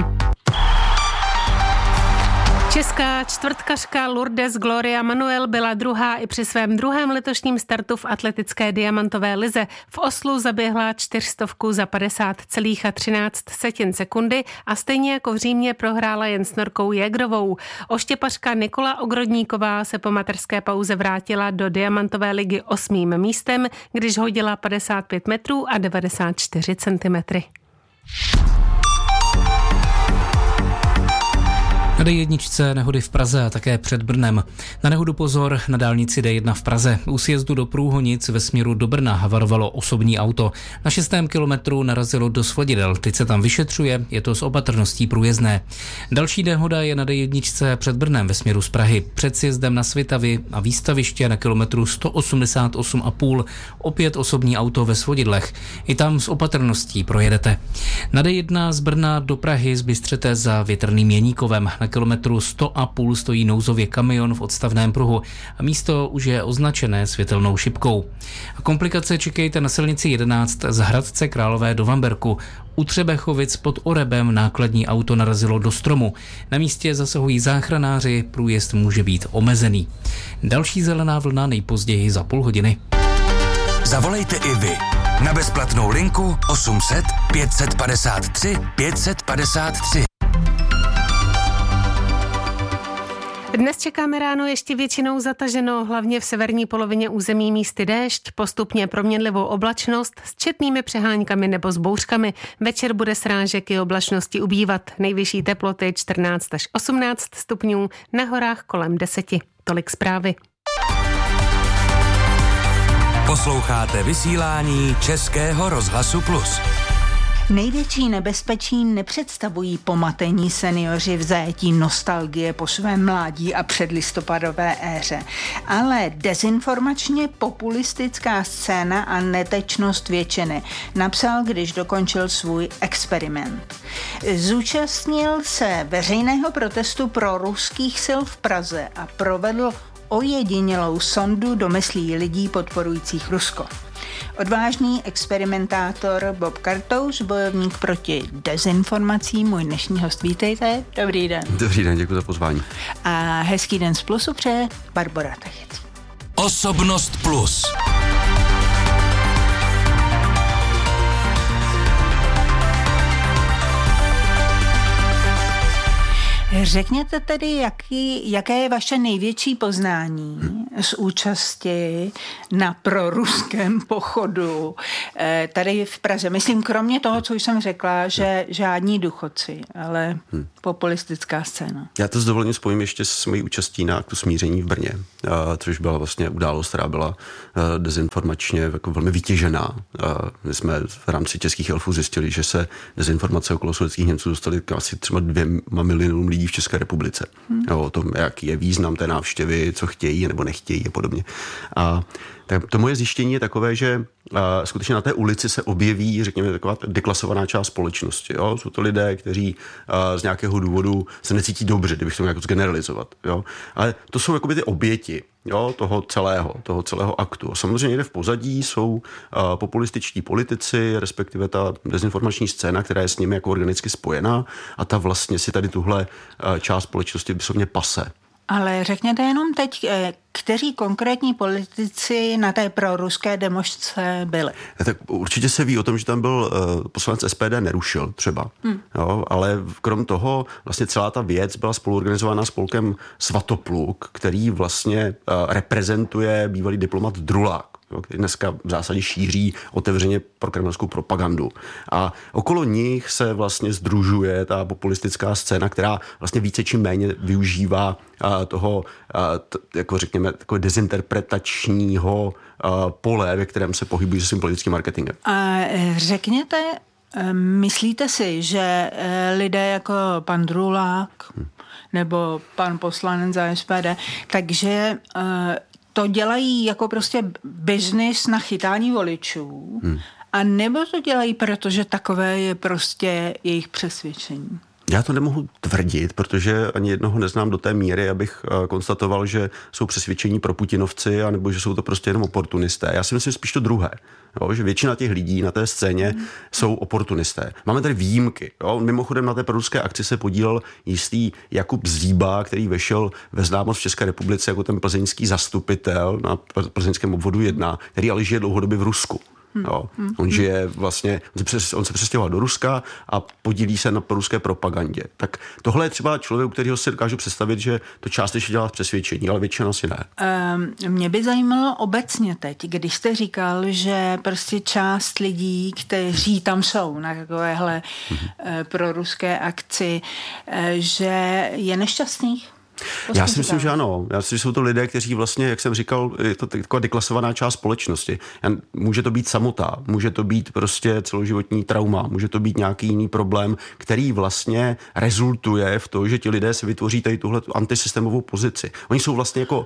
Česká čtvrtkařka Lourdes Gloria Manuel byla druhá i při svém druhém letošním startu v atletické diamantové lize. V Oslu zaběhla 400 za 50,13 sekundy a stejně jako v Římě prohrála jen s Norkou Jägrovou. Oštěpařka Nikola Ogrodníková se po mateřské pauze vrátila do diamantové ligy 8. místem, když hodila 55 metrů a 94 centimetry. Na D1 nehody v Praze a také před Brnem. Na nehodu pozor na dálnici D1 v Praze. U sjezdu do Průhonic ve směru do Brna havarovalo osobní auto. Na 6. kilometru narazilo do svodidel. Teď se tam vyšetřuje, je to s opatrností průjezdné. Další nehoda je na D1 před Brnem ve směru z Prahy. Před sjezdem na Svitavy a výstaviště na kilometru 188,5. Opět osobní auto ve svodidlech. I tam s opatrností projedete. Na D1 z Brna do Prahy z Bystřete za Větrným Jeníkovem. Na kilometru 100,5 stojí nouzově kamion v odstavném pruhu a místo už je označené světelnou šipkou. A komplikace čekejte na silnici 11 z Hradce Králové do Vamberku. U Třebechovic pod Orebem nákladní auto narazilo do stromu. Na místě zasahují záchranáři, průjezd může být omezený. Další zelená vlna nejpozději za půl hodiny. Zavolejte i vy na bezplatnou linku 800 553 553. Dnes čekáme ráno ještě většinou zataženo, hlavně v severní polovině území místy déšť, postupně proměnlivou oblačnost s četnými přeháňkami nebo s bouřkami. Večer bude srážek i oblačnosti ubývat. Nejvyšší teploty 14 až 18 stupňů, na horách kolem 10. Tolik zprávy. Posloucháte vysílání Českého rozhlasu Plus. Největší nebezpečí nepředstavují pomatení seniori v zajetí nostalgie po svém mládí a předlistopadové éře, ale dezinformačně populistická scéna a netečnost většiny, napsal, když dokončil svůj experiment. Zúčastnil se veřejného protestu pro ruských sil v Praze a provedl ojedinělou sondu do myslí lidí podporujících Rusko. Odvážný experimentátor Bob Kartous, bojovník proti dezinformacím, můj dnešní host, vítejte. Dobrý den. Dobrý den, děkuji za pozvání. A hezký den z Plusu přeje Barbora Tachec. Osobnost Plus. Řekněte tedy, jaké je vaše největší poznání z účasti na proruském pochodu tady v Praze. Myslím, kromě toho, co jsem řekla, že žádní důchodci, ale populistická scéna. Já to s dovolením spojím ještě s mojí účastí na aktu smíření v Brně, což byla vlastně událost, která byla dezinformačně jako velmi vytěžená. My jsme v rámci českých elfů zjistili, že se dezinformace okolo sudetských Němců dostaly k asi třeba 2 milionům lidí v České republice. O tom, jaký je význam té návštěvy, co chtějí nebo nechtějí a podobně. A to moje zjištění je takové, že skutečně na té ulici se objeví, řekněme, taková deklasovaná část společnosti. Jo? Jsou to lidé, kteří z nějakého důvodu se necítí dobře, kdybych to nějak zgeneralizovat. Jo? Ale to jsou jakoby ty oběti, jo? toho celého aktu. A samozřejmě někde v pozadí jsou populističtí politici, respektive ta dezinformační scéna, která je s nimi jako organicky spojená, a ta vlastně si tady tuhle část společnosti vyslovně pase. Ale řekněte jenom teď, kteří konkrétní politici na té proruské demošce byli? Tak určitě se ví o tom, že tam byl poslanec SPD Nerušil třeba. Jo, ale krom toho vlastně celá ta věc byla spoluorganizována spolkem Svatopluk, který vlastně reprezentuje bývalý diplomat Drulák, který dneska v zásadě šíří otevřeně prokremelskou propagandu. A okolo nich se vlastně sdružuje ta populistická scéna, která vlastně více či méně využívá toho, jako řekněme, takové dezinterpretačního pole, ve kterém se pohybují se svým politickým marketingem. A řekněte, myslíte si, že lidé jako pan Drulák nebo pan poslanec za SPD, takže to dělají jako prostě biznis na chytání voličů, a nebo to dělají, protože takové je prostě jejich přesvědčení? Já to nemohu tvrdit, protože ani jednoho neznám do té míry, abych konstatoval, že jsou přesvědčení pro Putinovci, anebo že jsou to prostě jenom oportunisté. Já si myslím spíš to druhé, jo, že většina těch lidí na té scéně jsou oportunisté. Máme tady výjimky. Jo. Mimochodem na té proruské akci se podílel jistý Jakub Zíba, který vešel ve známost v České republice jako ten plzeňský zastupitel na plzeňském obvodu 1, který ale žije dlouhodobě v Rusku. Jo. On žije vlastně, on se přestěhoval do Ruska a podílí se na ruské propagandě. Tak tohle je třeba člověk, u kterého si dokážu představit, že to částečně dělá přesvědčení, ale většina si ne. Mě by zajímalo obecně teď, když jste říkal, že prostě část lidí, kteří tam jsou na takovéhle proruské akci, že je nešťastných. Já si myslím, že ano. Já si myslím, že jsou to lidé, kteří vlastně, jak jsem říkal, je to taková deklasovaná část společnosti. Může to být samota, může to být prostě celoživotní trauma, může to být nějaký jiný problém, který vlastně rezultuje v tom, že ti lidé si vytvoří tady tuhle antisystémovou pozici. Oni jsou vlastně jako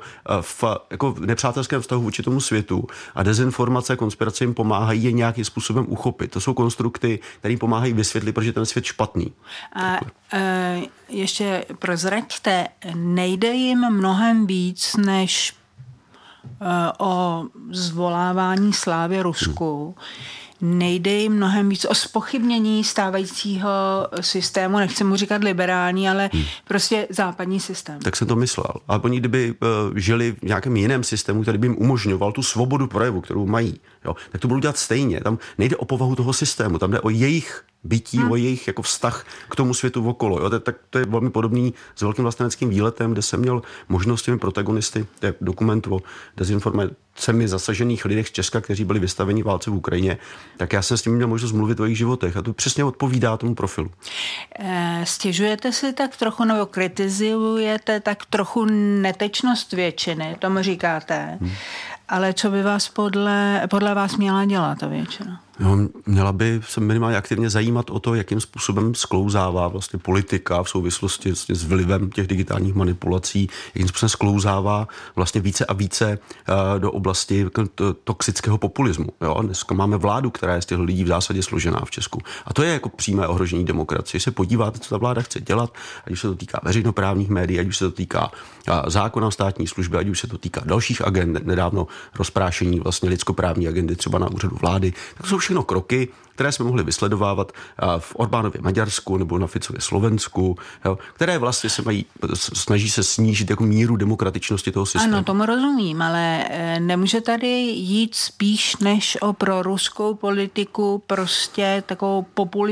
v nepřátelském vztahu vůči tomu světu a dezinformace a konspirace jim pomáhají je nějakým způsobem uchopit. To jsou konstrukty, které jim pomáhají vysvětlit, proč je ten svět špatný. A ještě prozraďte, nejde jim mnohem víc než o zvolávání slávy Rusku. Nejde jim mnohem víc o zpochybnění stávajícího systému, nechci mu říkat liberální, ale prostě západní systém. Tak jsem to myslel. Ale oni kdyby žili v nějakém jiném systému, který by jim umožňoval tu svobodu projevu, kterou mají, jo, tak to budou dělat stejně. Tam nejde o povahu toho systému, tam jde o jejich bytí, o jejich jako vztah k tomu světu okolo. Jo? To je velmi podobný s velkým vlasteneckým výletem, kde jsem měl možnost těmi protagonisty, to je dokument o dezinformacemi zasažených lidech z Česka, kteří byli vystaveni válce v Ukrajině, tak já jsem s tím měl možnost mluvit o jejich životech a to přesně odpovídá tomu profilu. Stěžujete si tak trochu, nebo kritizujete tak trochu netečnost většiny, tomu říkáte, ale co by vás podle vás měla dělat ta většina? No, měla by se minimálně aktivně zajímat o to, jakým způsobem sklouzává vlastně politika v souvislosti s vlivem těch digitálních manipulací, jakým způsobem sklouzává vlastně více a více do oblasti toxického populismu. Jo? Dneska máme vládu, která je z těch lidí v zásadě složená v Česku. A to je jako přímé ohrožení demokracie. Se podíváte, co ta vláda chce dělat, ať už se to týká veřejnoprávních médií, ať už se to týká zákona o státní službě, ať už se to týká dalších agend, nedávno rozprášení vlastně lidskoprávní agendy třeba na úřadu vlády. Tak jsou všechno kroky, které jsme mohli vysledovávat v Orbánově Maďarsku nebo na Ficově Slovensku, jo, které vlastně snaží se snížit jako míru demokratičnosti toho systému. Ano, tomu rozumím, ale nemůže tady jít spíš než o proruskou politiku, prostě takovou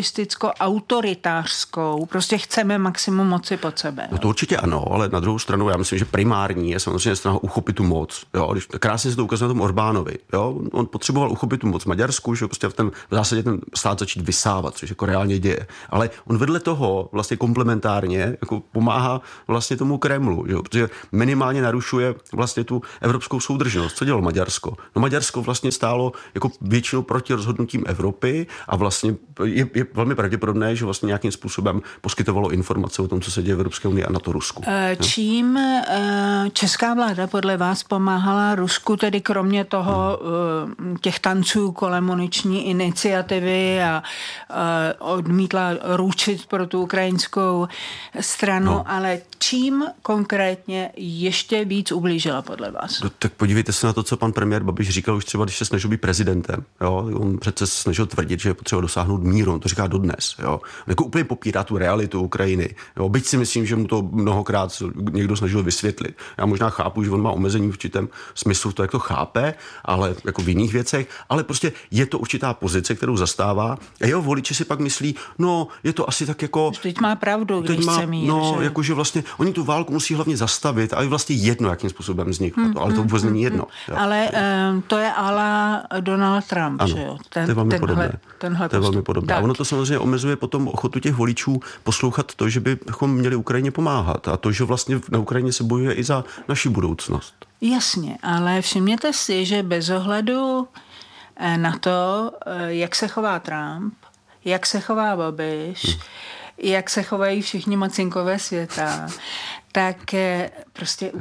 populisticko-autoritářskou. Prostě chceme maximum moci pod sebe. No to určitě ano, ale na druhou stranu já myslím, že primární je samozřejmě snaha uchopit tu moc. Jo. Krásně se to ukazuje na tom Orbánovi. Jo. On potřeboval uchopit tu moc v Maďarsku, že prostě v zásadě ten stát začít vysávat, což jako reálně děje. Ale on vedle toho vlastně komplementárně jako pomáhá vlastně tomu Kremlu, že? Protože minimálně narušuje vlastně tu evropskou soudržnost. Co dělalo Maďarsko? No Maďarsko vlastně stálo jako většinou proti rozhodnutím Evropy a vlastně je velmi pravděpodobné, že vlastně nějakým způsobem poskytovalo informace o tom, co se děje v Evropské unii a na to Rusku. Čím česká vláda podle vás pomáhala Rusku, tedy kromě toho těch tanců kolem muniční iniciativy a odmítla ručit pro tu ukrajinskou stranu, ale čím konkrétně ještě víc ublížila podle vás? No, tak podívejte se na to, co pan premiér Babiš říkal už třeba, když se snažil být prezidentem. Jo? On přece se snažil tvrdit, že je potřeba dosáhnout míru, on to říká dodnes. Jo? Jako úplně popírá tu realitu Ukrajiny. Jo? Byť si myslím, že mu to mnohokrát někdo snažil vysvětlit. Já možná chápu, že on má omezení v určitém smyslu, to jak to chápe, ale jako v jiných věcech, ale prostě je to určitá pozice, kterou zastává. A jeho voliči si pak myslí, no, je to asi tak jako... Teď má pravdu, když chce mír. No, jakože vlastně oni tu válku musí hlavně zastavit a je vlastně jedno, jakým způsobem vzniklo to, ale to vůbec není jedno. Jo. Ale to je ala Donald Trump, ano, že jo? To je velmi podobné. To je velmi podobné. A ono to samozřejmě omezuje potom ochotu těch voličů poslouchat to, že bychom měli Ukrajině pomáhat a to, že vlastně na Ukrajině se bojuje i za naši budoucnost. Jasně, ale všimněte si, že bez ohledu na to, jak se chová Trump, jak se chová Babiš, jak se chovají všichni mocinkové světa, tak prostě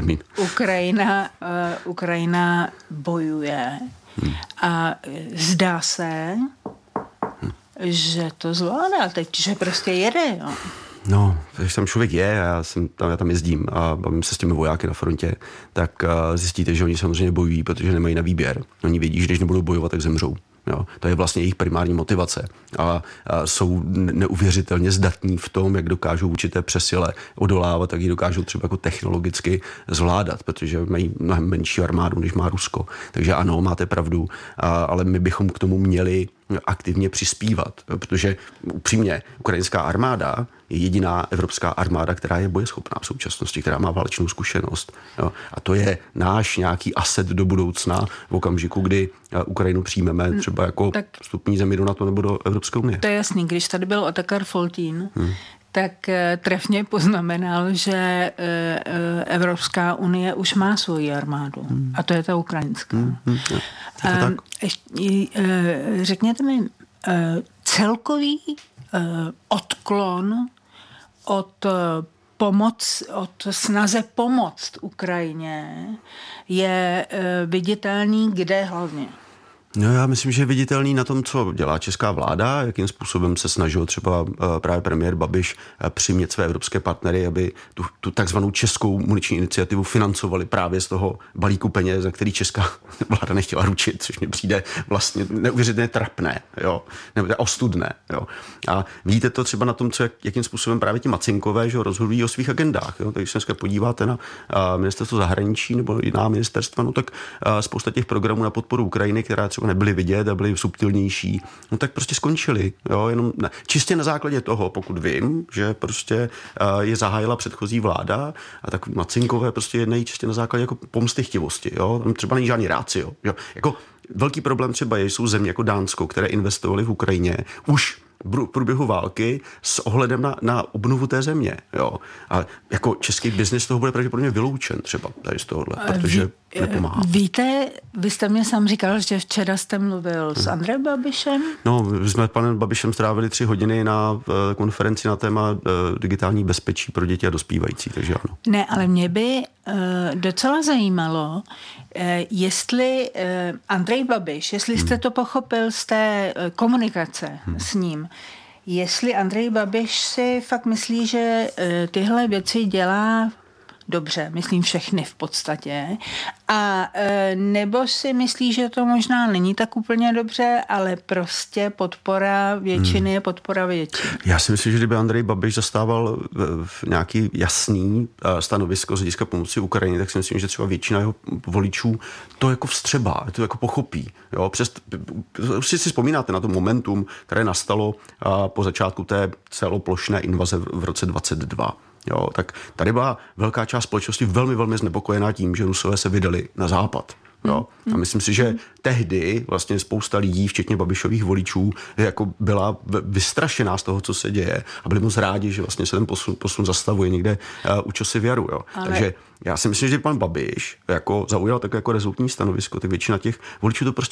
Ukrajina bojuje a zdá se, že to zvládá teď, že prostě jede. Jo. No, když tam člověk je, já tam jezdím a bavím se s těmi vojáky na frontě, tak zjistíte, že oni samozřejmě bojují, protože nemají na výběr. Oni vědí, že když nebudou bojovat, tak zemřou. Jo, to je vlastně jejich primární motivace a jsou neuvěřitelně zdatní v tom, jak dokážou určité přesile odolávat, tak ji dokážou třeba jako technologicky zvládat, protože mají mnohem menší armádu, než má Rusko. Takže ano, máte pravdu, ale my bychom k tomu měli aktivně přispívat, protože upřímně ukrajinská armáda je jediná evropská armáda, která je bojeschopná v současnosti, která má válečnou zkušenost. Jo. A to je náš nějaký aset do budoucna v okamžiku, kdy Ukrajinu přijmeme třeba jako vstupní zemi do NATO nebo do Evropské unie. To je jasný, když tady byl Otakar Foltín, tak trefně poznamenal, že Evropská unie už má svoji armádu. A to je ta ukrajinská. Řekněte mi, celkový odklon od snaze pomoct Ukrajině je viditelný kde hlavně? No já myslím, že je viditelný na tom, co dělá česká vláda, jakým způsobem se snažil třeba právě premiér Babiš přimět své evropské partnery, aby tu takzvanou českou muniční iniciativu financovali právě z toho balíku peněz, za který česká vláda nechtěla ručit, což mi přijde vlastně neuvěřitelně trapné, jo, nebo ostudné, jo. A vidíte to třeba na tom, jakým způsobem právě ti macinkové, že rozhodují o svých agendách, jo. Tak když se dneska podíváte na ministerstvo zahraničí nebo jiná ministerstva, no tak spousta těch programů na podporu Ukrajiny, která třeba třeba nebyli vidět a byli subtilnější, no tak prostě skončili. Jo? Jenom čistě na základě toho, pokud vím, že prostě je zahájila předchozí vláda a tak Macinkové prostě jednají čistě na základě jako pomstychtivosti. Jo? Tam třeba není žádný rácio. Jo? Jako velký problém třeba jsou země jako Dánsko, které investovaly v Ukrajině už v průběhu války s ohledem na obnovu té země. Jo. A jako český biznis toho bude pravděpodobně vyloučen třeba tady z tohohle, protože nepomáhá. Víte, vy jste mě sám říkal, že včera jste mluvil s Andrejem Babišem? No, my jsme s panem Babišem strávili 3 hodiny na konferenci na téma digitální bezpečí pro děti a dospívající, takže ano. Ne, ale mě by docela zajímalo, jestli Andrej Babiš, jestli jste to pochopil z té komunikace s ním, jestli Andrej Babiš si fakt myslí, že tyhle věci dělá dobře, myslím všechny v podstatě, a nebo si myslí, že to možná není tak úplně dobře, ale prostě podpora většiny je podpora většiny. Já si myslím, že kdyby Andrej Babiš zastával nějaký jasný stanovisko z hlediska pomoci Ukrajině, tak si myslím, že třeba většina jeho voličů to jako vstřebá, to jako pochopí. Jo? Už si vzpomínáte na to momentum, které nastalo po začátku té celoplošné invaze v roce 2022. Jo, tak tady byla velká část společnosti velmi, velmi znepokojená tím, že Rusové se vydali na západ. Jo. A myslím si, že tehdy vlastně spousta lidí, včetně Babišových voličů, jako byla vystrašená z toho, co se děje, a byli moc rádi, že vlastně se ten posun zastavuje někde u čosi v jaru. Jo. Ale... Takže já si myslím, že pan Babiš jako zaujal takové jako rezolutní stanovisko, tak většina těch voličů to prostě